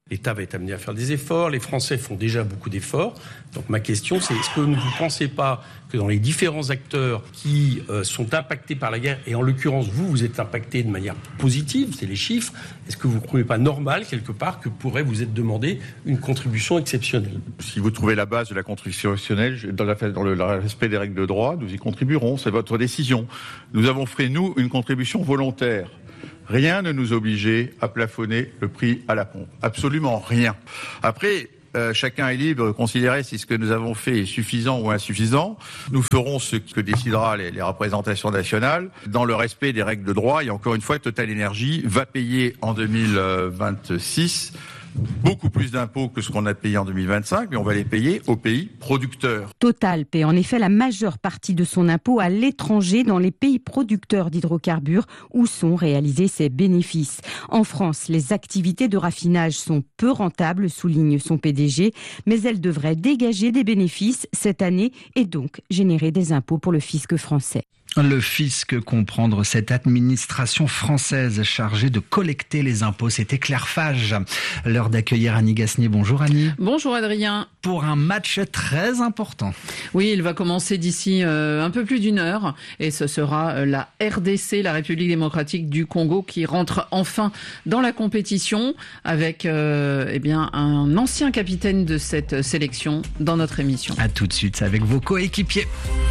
L'État va être amené à faire des efforts. Les Français font déjà beaucoup d'efforts. Donc ma question, c'est est-ce que vous ne pensez pas que dans les différents acteurs qui sont impactés par la guerre, et en l'occurrence, vous êtes impactés de manière positive, c'est les chiffres, est-ce que vous ne trouvez pas normal, quelque part, que pourrait vous être demandé une contribution exceptionnelle ? Si vous trouvez la base de la contribution exceptionnelle, dans le respect des règles de droit, nous y contribuerons. C'est votre décision. Nous avons fait, nous, une contribution volontaire. Rien ne nous obligeait à plafonner le prix à la pompe. Absolument rien. Après, chacun est libre de considérer si ce que nous avons fait est suffisant ou insuffisant. Nous ferons ce que décidera les représentations nationales dans le respect des règles de droit. Et encore une fois, Total Energy va payer en 2026 beaucoup plus d'impôts que ce qu'on a payé en 2025, mais on va les payer aux pays producteurs. Total paie en effet la majeure partie de son impôt à l'étranger dans les pays producteurs d'hydrocarbures où sont réalisés ses bénéfices. En France, les activités de raffinage sont peu rentables, souligne son PDG, mais elles devraient dégager des bénéfices cette année et donc générer des impôts pour le fisc français. Le fisc, comprendre cette administration française chargée de collecter les impôts. C'était Claire Fage. L'heure d'accueillir Annie Gasnier. Bonjour Annie. Bonjour Adrien. Pour un match très important. Oui, il va commencer d'ici un peu plus d'une heure et ce sera la RDC, la République démocratique du Congo, qui rentre enfin dans la compétition avec un ancien capitaine de cette sélection dans notre émission. À tout de suite avec vos coéquipiers.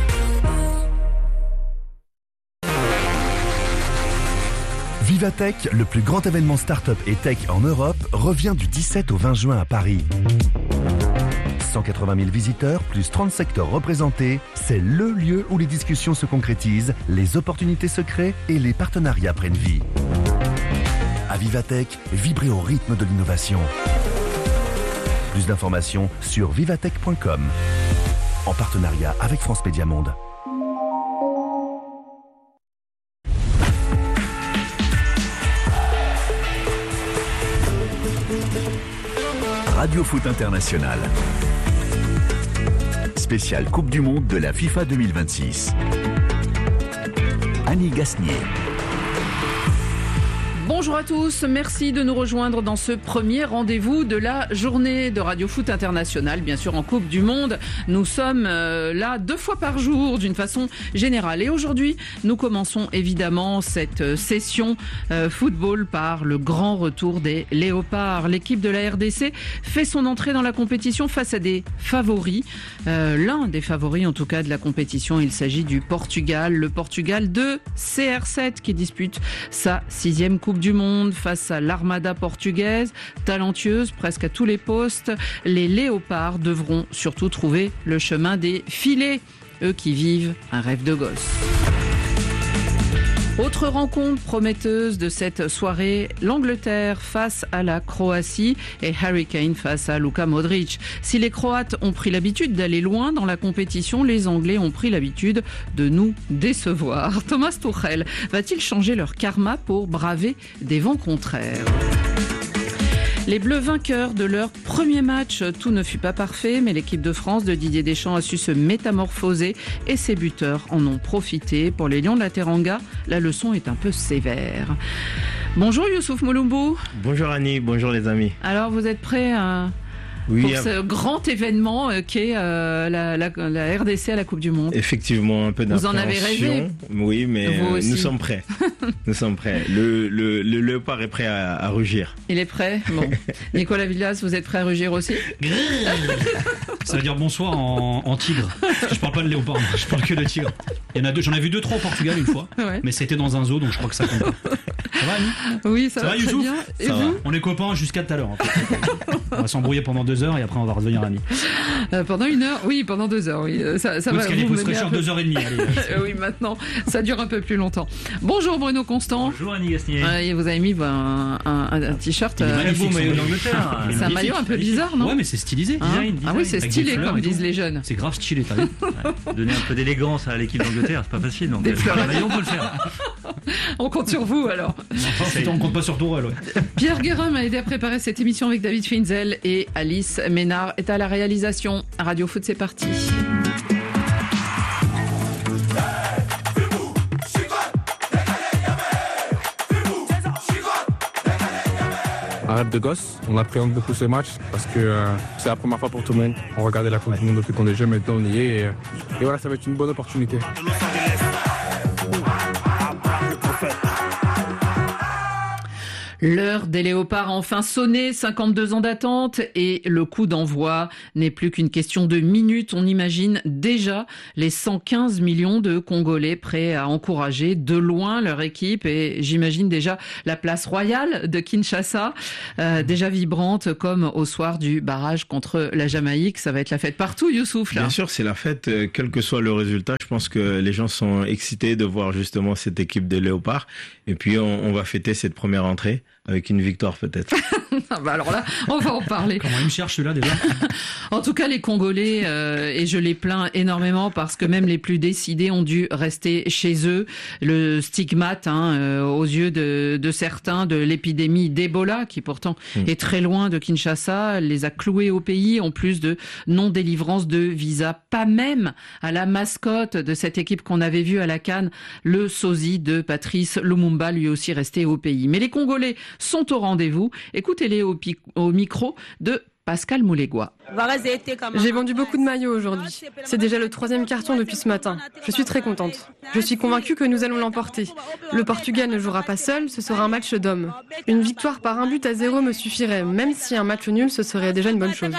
Vivatech, le plus grand événement start-up et tech en Europe, revient du 17 au 20 juin à Paris. 180 000 visiteurs, plus 30 secteurs représentés, c'est le lieu où les discussions se concrétisent, les opportunités se créent et les partenariats prennent vie. À Vivatech, vibrez au rythme de l'innovation. Plus d'informations sur vivatech.com. En partenariat avec France Média Monde. Radio Foot International. Spéciale Coupe du Monde de la FIFA 2026. Annie Gasnier. Bonjour à tous, merci de nous rejoindre dans ce premier rendez-vous de la journée de Radio Foot International, bien sûr en Coupe du Monde. Nous sommes là 2 fois par jour d'une façon générale. Et aujourd'hui, nous commençons évidemment cette session football par le grand retour des Léopards. L'équipe de la RDC fait son entrée dans la compétition face à des favoris. L'un des favoris en tout cas de la compétition, il s'agit du Portugal. Le Portugal de CR7 qui dispute sa 6e Coupe du Monde face à l'Armada portugaise, talentueuse presque à tous les postes. Les Léopards devront surtout trouver le chemin des filets, eux qui vivent un rêve de gosse. Autre rencontre prometteuse de cette soirée, l'Angleterre face à la Croatie et Harry Kane face à Luka Modric. Si les Croates ont pris l'habitude d'aller loin dans la compétition, les Anglais ont pris l'habitude de nous décevoir. Thomas Tuchel va-t-il changer leur karma pour braver des vents contraires ? Les Bleus vainqueurs de leur premier match, tout ne fut pas parfait, mais l'équipe de France de Didier Deschamps a su se métamorphoser et ses buteurs en ont profité. Pour les Lions de la Teranga, la leçon est un peu sévère. Bonjour Youssouf Moulombou. Bonjour Annie, bonjour les amis. Alors vous êtes prêts pour ce grand événement qu'est la RDC à la Coupe du Monde? Effectivement, un peu d'appréhension. Vous en avez rêvé? Oui, mais nous sommes prêts. Nous sommes prêts. Le léopard est prêt à rugir. Il est prêt? Bon. Nicolas Villas, vous êtes prêt à rugir aussi? Ça veut dire bonsoir en tigre. Parce que je parle pas de léopard, je parle que de tigre. Il y en a 2, j'en ai vu 2-3 au Portugal une fois, ouais. Mais c'était dans un zoo, donc je crois que ça compte pas. Ça va, Annie? Oui, ça va très Youssouf? bien. Et ça vous? Va. On est copains jusqu'à tout à l'heure. En fait. On va s'embrouiller pendant 2 heures et après on va redevenir amis. Pendant 1 heure? Oui, pendant 2 heures. Oui. Ça oui, va. Parce qu'elle est sur 2h30. Allez. Oui, maintenant, ça dure un peu plus longtemps. Bonjour Bruno Constant. Bonjour Annie Gasnier. Et vous avez mis un t-shirt. Magnifique maillot d'Angleterre. C'est un maillot un peu bizarre, non? Ouais, mais c'est stylisé. Design. Ah oui, c'est stylé comme disent les jeunes. C'est grave stylé, t'as vu? Donner un peu d'élégance à l'équipe d'Angleterre, c'est pas facile. Donc, des fleurs. On peut le faire. On compte sur vous alors. On compte pas sur ton rôle. Ouais. Pierre Guérin m'a aidé à préparer cette émission avec David Finzel et Alice Ménard est à la réalisation. Radio Foot, c'est parti. rêve de gosse. On appréhende beaucoup ce match parce que c'est la première fois pour tout le monde. On regardait la Coupe du Monde depuis qu'on est jeune, maintenant on y est. Et voilà, ça va être une bonne opportunité. L'heure des léopards a enfin sonné, 52 ans d'attente et le coup d'envoi n'est plus qu'une question de minutes. On imagine déjà les 115 millions de Congolais prêts à encourager de loin leur équipe et j'imagine déjà la place royale de Kinshasa, déjà vibrante comme au soir du barrage contre la Jamaïque. Ça va être la fête partout, Youssouf, là. Bien sûr, c'est la fête, quel que soit le résultat. Je pense que les gens sont excités de voir justement cette équipe de léopards et puis on va fêter cette première entrée avec une victoire peut-être. Alors là, on va en parler. Comment il me cherche celui-là déjà? En tout cas, les Congolais, et je les plains énormément parce que même les plus décidés ont dû rester chez eux. Le stigmate aux yeux de certains de l'épidémie d'Ebola, qui pourtant est très loin de Kinshasa, les a cloués au pays, en plus de non-délivrance de visa. Pas même à la mascotte de cette équipe qu'on avait vue à la CAN, le sosie de Patrice Lumumba, lui aussi resté au pays. Mais les Congolais sont au rendez-vous. Écoutez-les au micro de Pascal Moulégois. J'ai vendu beaucoup de maillots aujourd'hui. C'est déjà le 3e carton depuis ce matin. Je suis très contente. Je suis convaincue que nous allons l'emporter. Le Portugal ne jouera pas seul, ce sera un match d'hommes. Une victoire par 1-0 me suffirait, même si un match nul, ce serait déjà une bonne chose.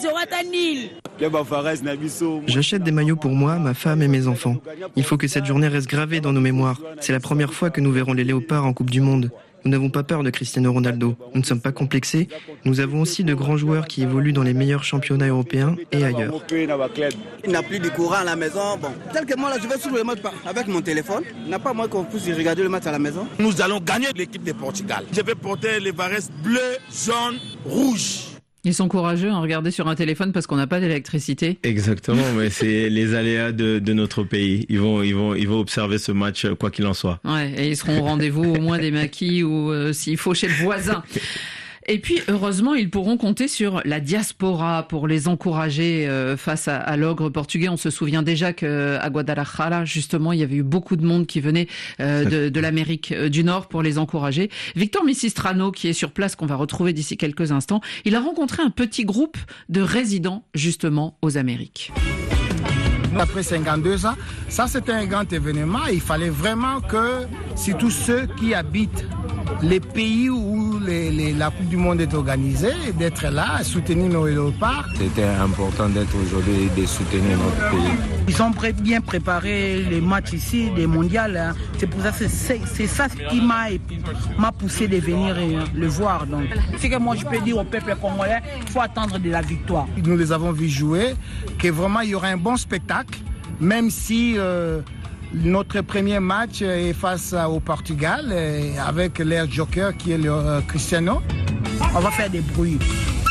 J'achète des maillots pour moi, ma femme et mes enfants. Il faut que cette journée reste gravée dans nos mémoires. C'est la première fois que nous verrons les léopards en Coupe du Monde. Nous n'avons pas peur de Cristiano Ronaldo. Nous ne sommes pas complexés. Nous avons aussi de grands joueurs qui évoluent dans les meilleurs championnats européens et ailleurs. Il n'a plus de courant à la maison. Bon, tel que moi, là, je vais suivre le match avec mon téléphone. Il n'a pas moins qu'on puisse regarder le match à la maison. Nous allons gagner l'équipe de Portugal. Je vais porter les varèses bleues, jaunes, rouges. Ils sont courageux, regardez sur un téléphone parce qu'on n'a pas d'électricité. Exactement, mais c'est les aléas de notre pays. Ils vont observer ce match quoi qu'il en soit. Ouais, et ils seront au rendez-vous au moins des maquis ou s'il faut chez le voisin. Et puis, heureusement, ils pourront compter sur la diaspora pour les encourager face à l'ogre portugais. On se souvient déjà qu'à Guadalajara, justement, il y avait eu beaucoup de monde qui venait de l'Amérique du Nord pour les encourager. Victor Missistrano, qui est sur place, qu'on va retrouver d'ici quelques instants, il a rencontré un petit groupe de résidents, justement, aux Amériques. Après 52 ans, ça c'était un grand événement. Il fallait vraiment que, surtout ceux qui habitent les pays où la Coupe du Monde est organisée, d'être là, soutenir nos léopards. C'était important d'être aujourd'hui et de soutenir notre pays. Ils ont bien préparé les matchs ici, les mondiales. Hein. C'est pour ça, c'est ça qui m'a poussé de venir le voir. Donc, c'est que moi je peux dire au peuple congolais, il faut attendre de la victoire. Nous les avons vus jouer, que vraiment il y aura un bon spectacle, même si notre premier match est face au Portugal, avec leur joker qui est le Cristiano. On va faire des bruits.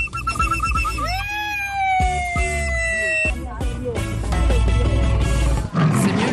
C'est mieux.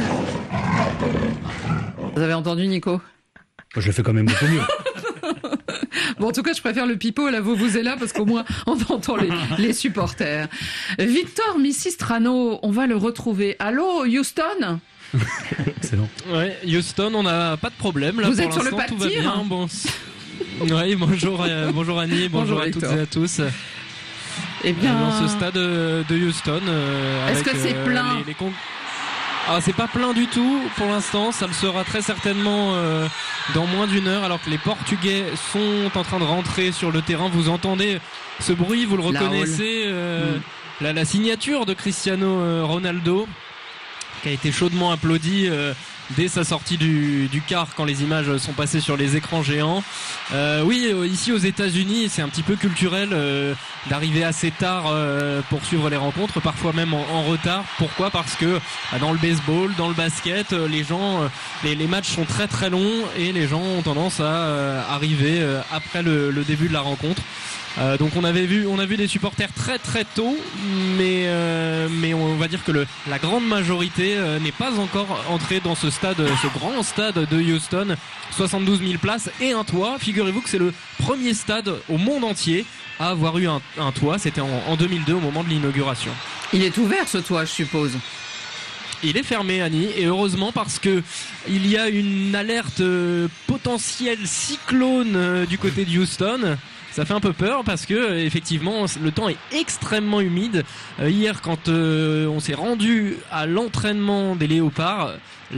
Vous avez entendu, Nico? Je le fais quand même beaucoup mieux. Bon, en tout cas, je préfère le pipeau à la vuvuzela parce qu'au moins, on entend les supporters. Victor Missistrano, on va le retrouver. Allô, Houston? Excellent. Ouais, Houston, on n'a pas de problème. Là, vous pour êtes sur le pas tout de va tir, bien. hein. Bon. Oui, bonjour Annie, bonjour à toutes et à tous. Eh bien, dans ce stade de Houston. Est-ce que c'est plein? Ah, c'est pas plein du tout pour l'instant, ça le sera très certainement dans moins d'une heure, alors que les Portugais sont en train de rentrer sur le terrain. Vous entendez ce bruit, vous le reconnaissez, la signature de Cristiano Ronaldo, qui a été chaudement applaudi dès sa sortie du car quand les images sont passées sur les écrans géants. Oui, ici aux États-Unis, c'est un petit peu culturel d'arriver assez tard pour suivre les rencontres, parfois même en retard. Pourquoi ? Parce que dans le baseball, dans le basket, les matchs sont très très longs et les gens ont tendance à arriver après le début de la rencontre. Donc on a vu des supporters très très tôt, mais on va dire que la grande majorité n'est pas encore entrée dans ce grand stade de Houston, 72 000 places et un toit. Figurez-vous que c'est le premier stade au monde entier à avoir eu un toit. C'était en 2002 au moment de l'inauguration. Il est ouvert ce toit, je suppose. Il est fermé, Annie, et heureusement parce que il y a une alerte potentielle cyclone du côté de Houston. ça fait un peu peur parce que effectivement le temps est extrêmement humide. Hier, quand on s'est rendu à l'entraînement des Léopards,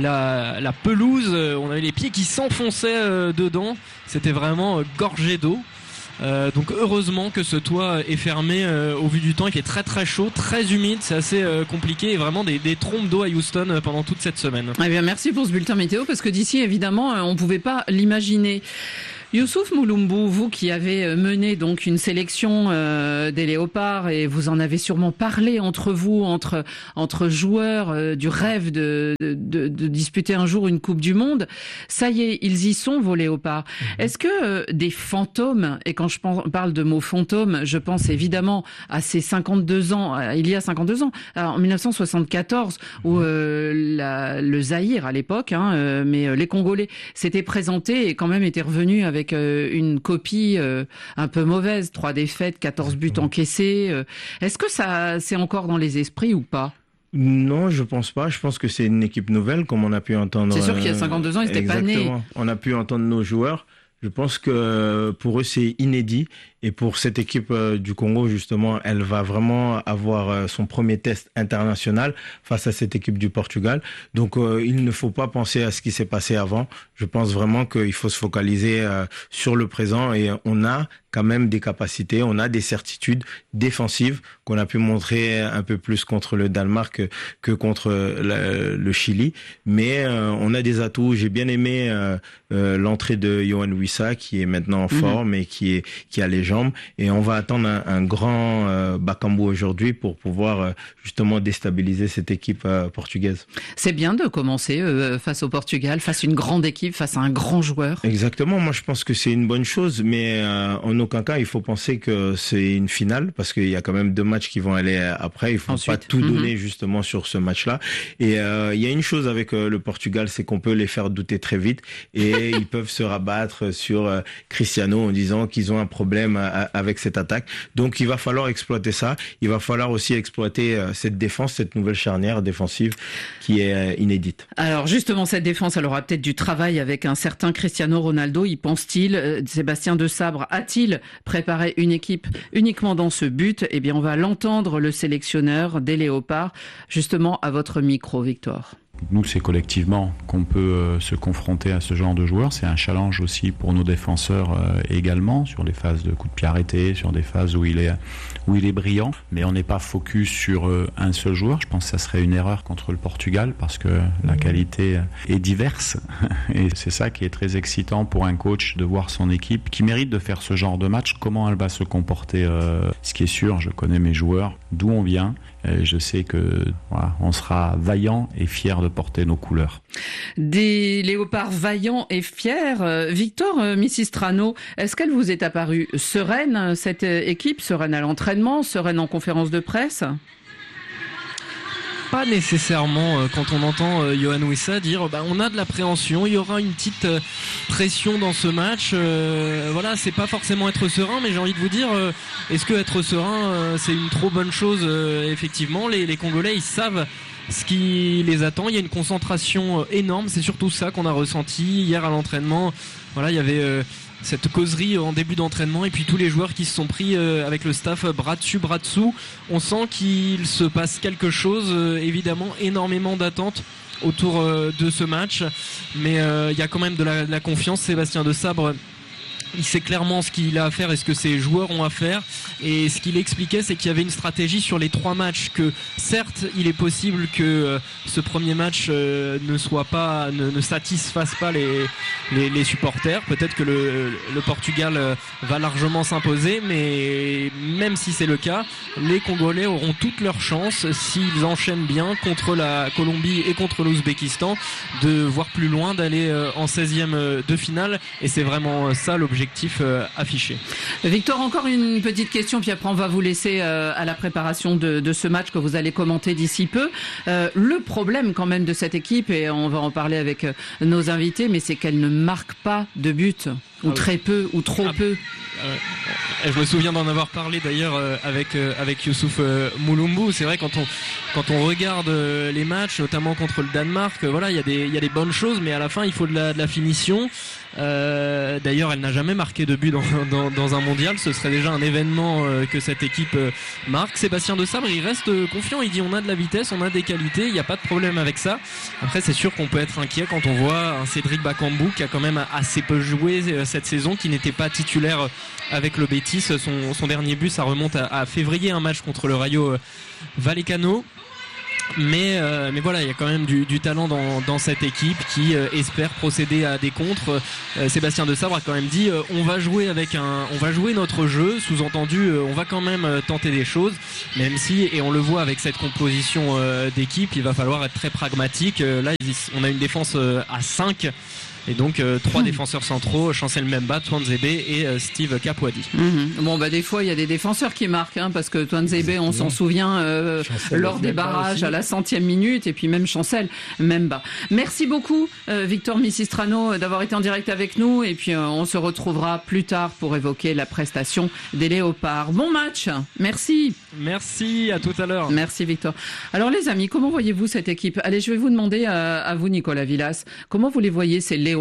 la pelouse, on avait les pieds qui s'enfonçaient dedans. C'était vraiment gorgé d'eau. Donc heureusement que ce toit est fermé au vu du temps qui est très très chaud, très humide, c'est assez compliqué et vraiment des trompes d'eau à Houston pendant toute cette semaine. Eh bien merci pour ce bulletin météo parce que d'ici évidemment on ne pouvait pas l'imaginer. Youssouf Mouloumbou, vous qui avez mené donc une sélection des Léopards et vous en avez sûrement parlé entre vous, entre joueurs du rêve de disputer un jour une Coupe du Monde. Ça y est, ils y sont vos Léopards. Est-ce que des fantômes, et quand je parle de mots fantômes, je pense évidemment à ces 52 ans, il y a 52 ans, en 1974 où le Zaïre à l'époque, mais les Congolais s'étaient présentés et quand même étaient revenus avec une copie un peu mauvaise, 3 défaites, 14 buts encaissés. Est-ce que ça c'est encore dans les esprits ou pas ? Non, je pense pas. Je pense que c'est une équipe nouvelle, comme on a pu entendre. C'est sûr qu'il y a 52 ans, ils n'étaient pas nés. On a pu entendre nos joueurs. Je pense que pour eux, c'est inédit. Et pour cette équipe du Congo, justement, elle va vraiment avoir son premier test international face à cette équipe du Portugal. Donc, il ne faut pas penser à ce qui s'est passé avant. Je pense vraiment qu'il faut se focaliser sur le présent et on a quand même des capacités, on a des certitudes défensives qu'on a pu montrer un peu plus contre le Danemark que contre le Chili. Mais on a des atouts. J'ai bien aimé l'entrée de Yohan Wissa qui est maintenant en forme et qui a les jambes. Et on va attendre un grand Bakambu aujourd'hui pour pouvoir justement déstabiliser cette équipe portugaise. C'est bien de commencer face au Portugal, face à une grande équipe, face à un grand joueur. Exactement, moi je pense que c'est une bonne chose, mais en aucun cas il faut penser que c'est une finale, parce qu'il y a quand même 2 matchs qui vont aller après, il faut pas tout donner justement sur ce match-là. Et il y a une chose avec le Portugal, c'est qu'on peut les faire douter très vite et ils peuvent se rabattre sur Cristiano en disant qu'ils ont un problème avec cette attaque. Donc il va falloir exploiter ça, il va falloir aussi exploiter cette défense, cette nouvelle charnière défensive qui est inédite. Alors justement, cette défense, elle aura peut-être du travail avec un certain Cristiano Ronaldo, y pense-t-il. Sébastien Desabre a-t-il préparé une équipe uniquement dans ce but? Eh bien, on va l'entendre, le sélectionneur des Léopards, justement à votre micro, Victor. Nous, c'est collectivement qu'on peut se confronter à ce genre de joueurs. C'est un challenge aussi pour nos défenseurs également, sur des phases de coups de pied arrêtés, sur des phases où il est brillant. Mais on n'est pas focus sur un seul joueur. Je pense que ça serait une erreur contre le Portugal parce que la qualité est diverse. Et c'est ça qui est très excitant pour un coach, de voir son équipe qui mérite de faire ce genre de match, comment elle va se comporter. Ce qui est sûr, je connais mes joueurs, d'où on vient. Je sais que on sera vaillant et fier de porter nos couleurs. Des Léopards vaillants et fiers. Victor Missistrano, est-ce qu'elle vous est apparue sereine, cette équipe, sereine à l'entraînement, sereine en conférence de presse ? Pas nécessairement. Quand on entend Yohan Wissa dire on a de l'appréhension, il y aura une petite pression dans ce match, voilà, c'est pas forcément être serein, mais j'ai envie de vous dire, est-ce que être serein c'est une trop bonne chose? Effectivement, les Congolais, ils savent ce qui les attend, il y a une concentration énorme, c'est surtout ça qu'on a ressenti hier à l'entraînement. Voilà, il y avait cette causerie en début d'entraînement et puis tous les joueurs qui se sont pris avec le staff bras dessus bras dessous. On sent qu'il se passe quelque chose, évidemment énormément d'attentes autour de ce match, mais il y a quand même de la confiance. Sébastien Desabre, il sait clairement ce qu'il a à faire et ce que ses joueurs ont à faire, et ce qu'il expliquait, c'est qu'il y avait une stratégie sur les 3 matchs, que certes il est possible que ce premier match ne satisfasse pas les supporters, peut-être que le Portugal va largement s'imposer, mais même si c'est le cas, les Congolais auront toutes leurs chances, s'ils enchaînent bien contre la Colombie et contre l'Ouzbékistan, de voir plus loin, d'aller en 16e de finale, et c'est vraiment ça l'objectif affiché. Victor, encore une petite question, puis après on va vous laisser à la préparation de ce match que vous allez commenter d'ici peu. Le problème quand même de cette équipe, et on va en parler avec nos invités, mais c'est qu'elle ne marque pas de but. Ou très peu, ou trop peu. Je me souviens d'en avoir parlé d'ailleurs avec Youssouf Moulombou. C'est vrai quand on regarde les matchs, notamment contre le Danemark, voilà, il y a des bonnes choses, mais à la fin il faut de la finition. D'ailleurs, elle n'a jamais marqué de but dans un mondial. Ce serait déjà un événement que cette équipe marque. Sébastien De Sabre, il reste confiant. Il dit on a de la vitesse, on a des qualités, il n'y a pas de problème avec ça. Après, c'est sûr qu'on peut être inquiet quand on voit un Cédric Bakambu qui a quand même assez peu joué cette saison, qui n'était pas titulaire avec le Betis. Son dernier but, ça remonte à février, un match contre le Rayo Vallecano. Mais voilà, il y a quand même du talent dans cette équipe qui espère procéder à des contres. Sébastien De Sabre a quand même dit on va jouer notre jeu, sous-entendu on va quand même tenter des choses, même si, et on le voit avec cette composition d'équipe, il va falloir être très pragmatique. Là on a une défense à 5. Et donc 3 défenseurs centraux, Chancel Mbemba, Tuanzebe et Steve Kapwadi. Bon, des fois il y a des défenseurs qui marquent, parce que Tuanzebe, on s'en souvient lors des barrages à la 100e minute, et puis même Chancel Mbemba. Merci beaucoup Victor Missistrano d'avoir été en direct avec nous, et puis on se retrouvera plus tard pour évoquer la prestation des Léopards. Bon match, merci. Merci, à tout à l'heure. Merci Victor. Alors les amis, comment voyez-vous cette équipe? Allez, je vais vous demander à vous Nicolas Villas, comment vous les voyez ces Léopards?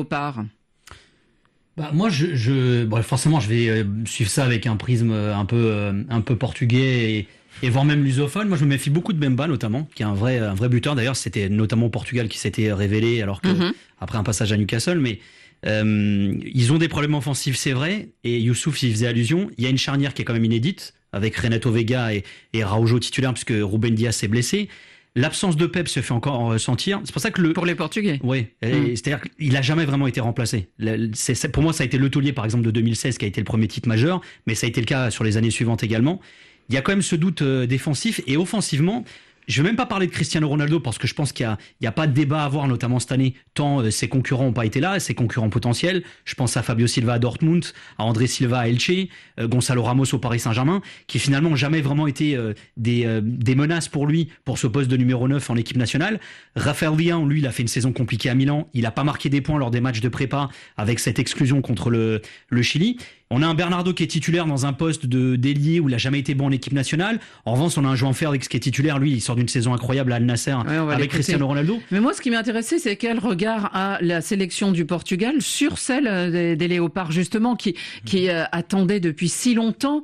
Moi, forcément, je vais suivre ça avec un prisme un peu portugais et voire même lusophone. Moi, je me méfie beaucoup de Mbemba, notamment, qui est un vrai buteur. D'ailleurs, c'était notamment au Portugal qui s'était révélé, alors que après un passage à Newcastle, mais ils ont des problèmes offensifs, c'est vrai. Et Youssouf y faisait allusion. Il y a une charnière qui est quand même inédite, avec Renato Vega et Araujo titulaire, puisque Ruben Dias s'est blessé. L'absence de Pep se fait encore ressentir. C'est pour ça que pour les Portugais. Oui, c'est-à-dire qu'il a jamais vraiment été remplacé. Pour moi, ça a été Le Taulier, par exemple, de 2016, qui a été le premier titre majeur, mais ça a été le cas sur les années suivantes également. Il y a quand même ce doute défensif, et offensivement, je vais même pas parler de Cristiano Ronaldo, parce que je pense qu'il y a pas de débat à avoir, notamment cette année, tant ses concurrents ont pas été là, ses concurrents potentiels. Je pense à Fabio Silva à Dortmund, à André Silva à Elche, Gonzalo Ramos au Paris Saint-Germain, qui finalement ont jamais vraiment été des menaces pour lui, pour ce poste de numéro 9 en équipe nationale. Raphaël Leão, lui, il a fait une saison compliquée à Milan. Il a pas marqué des points lors des matchs de prépa avec cette exclusion contre le Chili. On a un Bernardo qui est titulaire dans un poste d'ailier où il a jamais été bon en équipe nationale. En revanche, on a un João Félix qui est titulaire. Lui, il sort d'une saison incroyable à Al Nasser avec Cristiano Ronaldo. Mais moi, ce qui m'a intéressé, c'est quel regard a la sélection du Portugal sur celle des Léopards, justement, qui attendait depuis si longtemps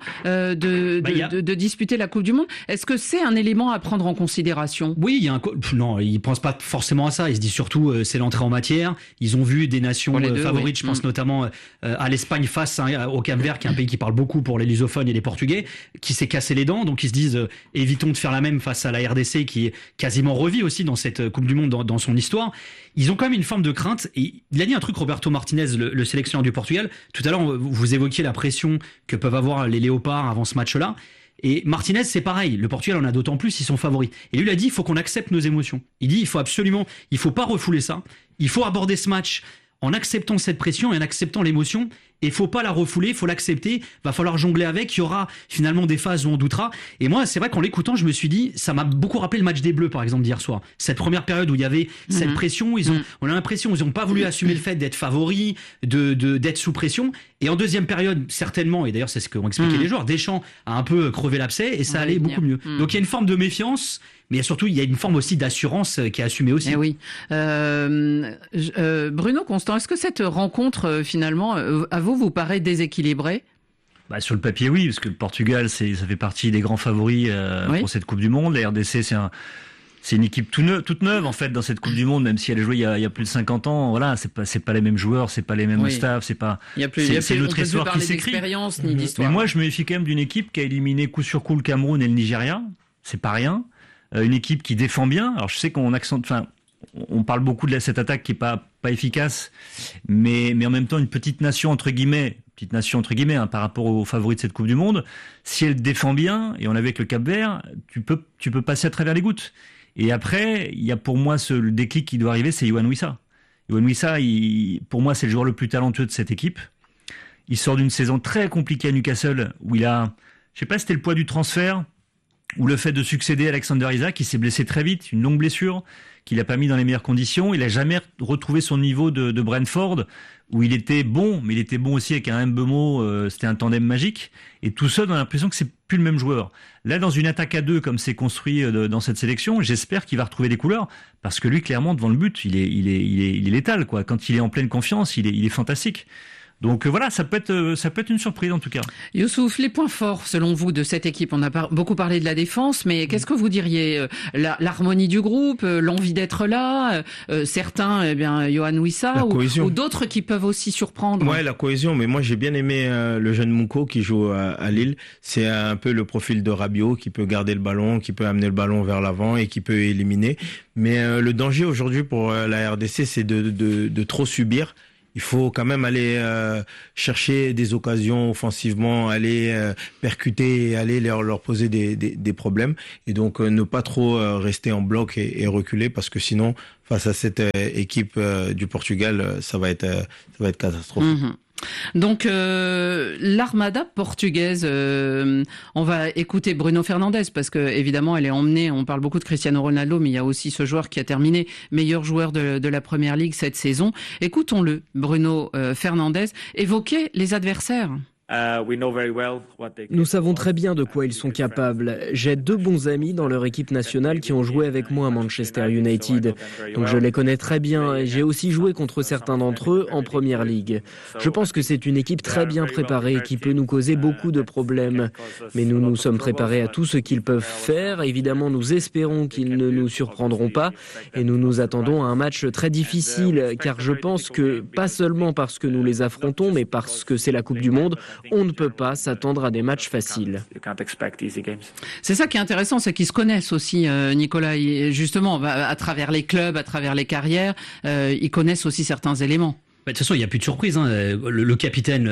de disputer la Coupe du Monde. Est-ce que c'est un élément à prendre en considération? Oui, non, ils pensent pas forcément à ça. Ils se disent surtout c'est l'entrée en matière. Ils ont vu des nations favorites. Oui. Je pense notamment à l'Espagne face au Cap-Vert, qui est un pays qui parle beaucoup pour les lusophones et les Portugais, qui s'est cassé les dents. Donc ils se disent évitons de faire la même face à la RDC, qui est quasiment revit aussi dans cette Coupe du Monde dans son histoire. Ils ont quand même une forme de crainte. Et il a dit un truc, Roberto Martinez, le sélectionneur du Portugal. Tout à l'heure, vous évoquiez la pression que peuvent avoir les Léopards avant ce match-là. Et Martinez, c'est pareil. Le Portugal en a d'autant plus, ils sont favoris. Et lui, il a dit, il faut qu'on accepte nos émotions. Il dit, il faut pas refouler ça. Il faut aborder ce match en acceptant cette pression et en acceptant l'émotion. Et faut pas la refouler, faut l'accepter. Va falloir jongler avec. Il y aura finalement des phases où on doutera. Et moi, c'est vrai qu'en l'écoutant, je me suis dit, ça m'a beaucoup rappelé le match des Bleus, par exemple, d'hier soir. Cette première période où il y avait cette pression, on a l'impression qu'ils n'ont pas voulu assumer le fait d'être favoris, d'être sous pression. Et en deuxième période, certainement, et d'ailleurs c'est ce qu'ont expliqué les joueurs, Deschamps a un peu crevé l'abcès et ça allait beaucoup mieux. Donc il y a une forme de méfiance, mais surtout il y a une forme aussi d'assurance qui est assumée aussi. Eh oui. Bruno Constant, est-ce que cette rencontre finalement, à vous paraît déséquilibrée? Sur le papier, oui, parce que le Portugal, ça fait partie des grands favoris pour cette Coupe du Monde. La RDC, c'est une équipe toute neuve en fait dans cette Coupe du Monde, même si elle a joué il y a plus de 50 ans. Voilà, c'est pas les mêmes joueurs, c'est pas les mêmes staffs, c'est notre histoire qui s'écrit. Mais moi, je me méfie quand même d'une équipe qui a éliminé coup sur coup le Cameroun et le Nigeria. C'est pas rien. Une équipe qui défend bien. Alors je sais on parle beaucoup de cette attaque qui est pas efficace, mais en même temps une petite nation entre guillemets par rapport aux favoris de cette Coupe du Monde. Si elle défend bien, et on l'a vu avec le Cap-Vert, tu peux passer à travers les gouttes. Et après, il y a pour moi le déclic qui doit arriver, c'est Yohan Wissa. Yohan Wissa, pour moi, c'est le joueur le plus talentueux de cette équipe. Il sort d'une saison très compliquée à Newcastle, où je sais pas si c'était le poids du transfert, ou le fait de succéder à Alexander Isak, qui s'est blessé très vite, une longue blessure, qu'il a pas mis dans les meilleures conditions. Il a jamais retrouvé son niveau de Brentford, où il était bon, mais il était bon aussi avec un Mbeumo, c'était un tandem magique. Et tout seul, on a l'impression que c'est plus le même joueur. Là, dans une attaque à deux, comme c'est construit dans cette sélection, j'espère qu'il va retrouver des couleurs, parce que lui, clairement, devant le but, il est létal, quoi. Quand il est en pleine confiance, il est fantastique. Donc voilà, ça peut être une surprise en tout cas. Youssouf, les points forts selon vous de cette équipe, on a beaucoup parlé de la défense, mais qu'est-ce que vous diriez? L'harmonie du groupe, l'envie d'être là, certains, Yohan Wissa ou d'autres qui peuvent aussi surprendre. Ouais, la cohésion, mais moi j'ai bien aimé le jeune Munko qui joue à Lille. C'est un peu le profil de Rabiot qui peut garder le ballon, qui peut amener le ballon vers l'avant et qui peut éliminer. Mais le danger aujourd'hui pour la RDC, c'est de trop subir. Il faut quand même aller chercher des occasions offensivement, aller percuter et aller leur poser des problèmes. Et donc ne pas trop rester en bloc et reculer, parce que sinon, face à cette équipe du Portugal, ça va être catastrophique. Mmh. Donc l'armada portugaise, on va écouter Bruno Fernandes parce que évidemment elle est emmenée, on parle beaucoup de Cristiano Ronaldo, mais il y a aussi ce joueur qui a terminé meilleur joueur de la Première Ligue cette saison. Écoutons-le, Bruno Fernandes, évoquer les adversaires. Nous savons très bien de quoi ils sont capables. J'ai 2 bons amis dans leur équipe nationale qui ont joué avec moi à Manchester United. Donc je les connais très bien et j'ai aussi joué contre certains d'entre eux en Première Ligue. Je pense que c'est une équipe très bien préparée qui peut nous causer beaucoup de problèmes. Mais nous sommes préparés à tout ce qu'ils peuvent faire. Évidemment, nous espérons qu'ils ne nous surprendront pas et nous nous attendons à un match très difficile, car je pense que, pas seulement parce que nous les affrontons, mais parce que c'est la Coupe du Monde, on ne peut pas s'attendre à des matchs faciles. C'est ça qui est intéressant, c'est qu'ils se connaissent aussi, Nicolas. Et justement, à travers les clubs, à travers les carrières, ils connaissent aussi certains éléments. De toute façon, il n'y a plus de surprise. Le capitaine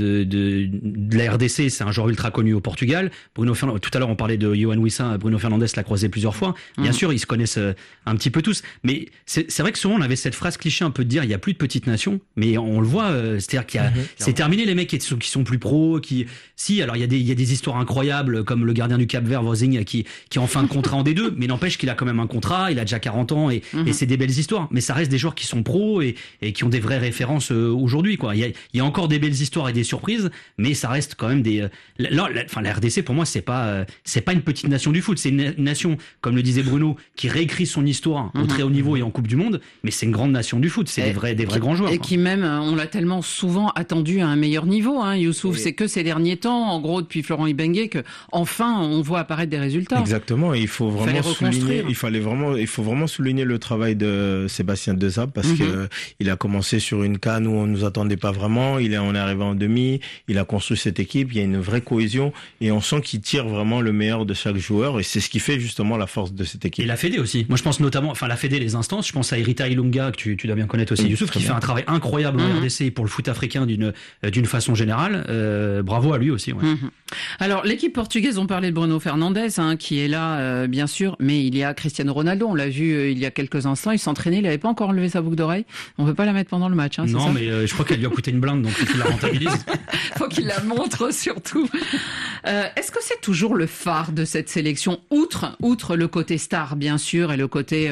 de la RDC, c'est un joueur ultra connu au Portugal. Bruno Fernandes, tout à l'heure, on parlait de Yohan Wissa. Bruno Fernandes l'a croisé plusieurs fois. Bien sûr, ils se connaissent un petit peu tous. Mais c'est vrai que souvent, on avait cette phrase cliché un peu de dire il n'y a plus de petites nations. Mais on le voit, c'est-à-dire qu'il y a, c'est terminé les mecs qui sont plus pros. Alors il y a des histoires incroyables comme le gardien du Cap-Vert, Vozing, qui est en fin de contrat en D2. Mais n'empêche qu'il a quand même un contrat. Il a déjà 40 ans et c'est des belles histoires. Mais ça reste des joueurs qui sont pros et qui ont des vraies références aujourd'hui, quoi. Il y a encore des belles histoires et des surprises, mais ça reste quand même des. La RDC pour moi c'est pas une petite nation du foot, c'est une nation, comme le disait Bruno, qui réécrit son histoire au très haut niveau et en Coupe du Monde, mais c'est une grande nation du foot, c'est des vrais grands joueurs. Et qui même, on l'a tellement souvent attendu à un meilleur niveau, Youssouf. C'est que ces derniers temps, en gros depuis Florent Ibenge, que enfin on voit apparaître des résultats. Exactement, il faut vraiment souligner, il faut vraiment souligner le travail de Sébastien Desabre parce que il a commencé sur une CAN où on nous attendait pas vraiment, on est arrivé en demi, il a construit cette équipe, il y a une vraie cohésion et on sent qu'il tire vraiment le meilleur de chaque joueur et c'est ce qui fait justement la force de cette équipe. Et la Fédé aussi. Moi je pense notamment, la Fédé, les instances, je pense à Erita Ilunga que tu dois bien connaître aussi, Youssouf, qui fait un travail incroyable en RDC pour le foot africain d'une façon générale. Bravo à lui aussi. Ouais. Alors l'équipe portugaise, on parlait de Bruno Fernandes qui est là bien sûr, mais il y a Cristiano Ronaldo, on l'a vu il y a quelques instants, il s'entraînait, il n'avait pas encore enlevé sa boucle d'oreille. On peut pas la mettre pendant le match. Non, mais je crois qu'elle lui a coûté une blinde, donc il faut qu'il la rentabilise. Faut qu'il la montre surtout. Est-ce que c'est toujours le phare de cette sélection, outre le côté star bien sûr et le côté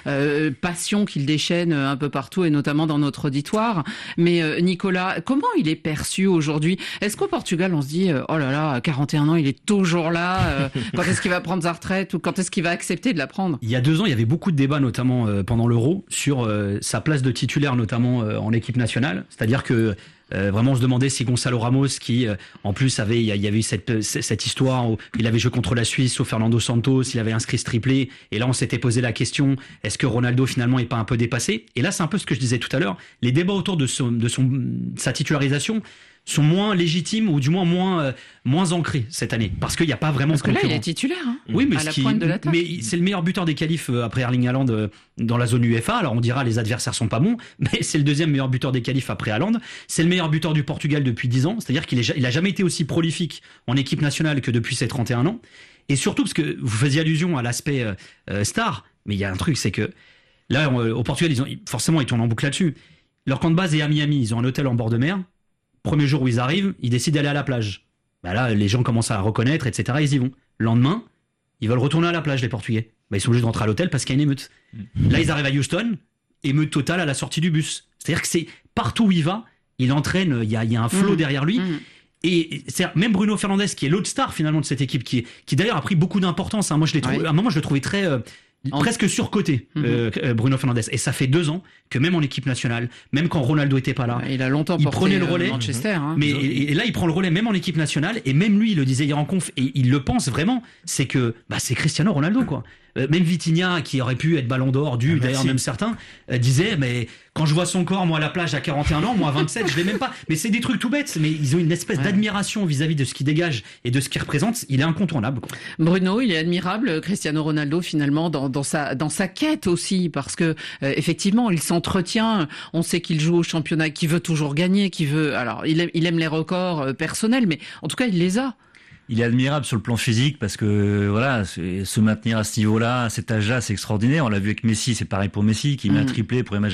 passion qu'il déchaîne un peu partout et notamment dans notre auditoire. Mais Nicolas, comment il est perçu aujourd'hui? Est-ce qu'au Portugal on se dit oh là là, à 41 ans il est toujours là, quand est-ce qu'il va prendre sa retraite ou quand est-ce qu'il va accepter de la prendre? Il y a 2 ans il y avait beaucoup de débats notamment pendant l'Euro sur sa place de titulaire notamment en équipe nationale, c'est-à-dire que vraiment on se demandait si Gonçalo Ramos qui en plus il y avait eu cette histoire où il avait joué contre la Suisse au Fernando Santos, il avait inscrit ce triplé et là on s'était posé la question est-ce que Ronaldo finalement est pas un peu dépassé, et là c'est un peu ce que je disais tout à l'heure, les débats autour de sa titularisation sont moins légitimes ou du moins moins ancrés cette année parce qu'il n'y a pas vraiment de concurrent. Parce que là il est titulaire oui, mais à la pointe de l'attaque. Mais c'est le meilleur buteur des qualifs après Erling Haaland dans la zone UEFA. Alors on dira les adversaires sont pas bons, mais c'est le 2e meilleur buteur des qualifs après Haaland. C'est le meilleur buteur du Portugal depuis 10 ans, c'est-à-dire qu'il a jamais été aussi prolifique en équipe nationale que depuis ses 31 ans. Et surtout parce que vous faisiez allusion à l'aspect star, mais il y a un truc, c'est que là au Portugal forcément ils tournent en boucle là-dessus. Leur camp de base est à Miami, ils ont un hôtel en bord de mer. Premier jour où ils arrivent, ils décident d'aller à la plage. Là, les gens commencent à reconnaître, etc. Ils y vont. Le lendemain, ils veulent retourner à la plage, les Portugais. Ils sont obligés de rentrer à l'hôtel parce qu'il y a une émeute. Là, ils arrivent à Houston, émeute totale à la sortie du bus. C'est-à-dire que c'est partout où il va, il entraîne, il y a un flot derrière lui. Et même Bruno Fernandes, qui est l'autre star finalement de cette équipe, qui d'ailleurs a pris beaucoup d'importance. Moi, à un moment, je le trouvais très presque surcoté, Bruno Fernandes. Et ça fait 2 ans que même en équipe nationale, même quand Ronaldo était pas là, il a longtemps prenait le relais. Manchester. Mais et là, il prend le relais même en équipe nationale. Et même lui, il le disait hier en conf, et il le pense vraiment. C'est que c'est Cristiano Ronaldo, quoi. Même Vitinha, qui aurait pu être Ballon d'Or, d'ailleurs même certains, disaient, mais quand je vois son corps, moi à la plage à 41 ans, moi à 27, je l'ai même pas. Mais c'est des trucs tout bêtes, mais ils ont une espèce d'admiration vis-à-vis de ce qu'il dégage et de ce qu'il représente. Il est incontournable, quoi. Bruno, il est admirable, Cristiano Ronaldo, finalement, dans sa quête aussi, parce que effectivement, il s'entretient. On sait qu'il joue au championnat, qu'il veut toujours gagner, alors il aime les records personnels, mais en tout cas, il les a. Il est admirable sur le plan physique parce que voilà, se maintenir à ce niveau-là, à cet âge-là, c'est extraordinaire. On l'a vu avec Messi, c'est pareil pour Messi qui met un triplé pour les matchs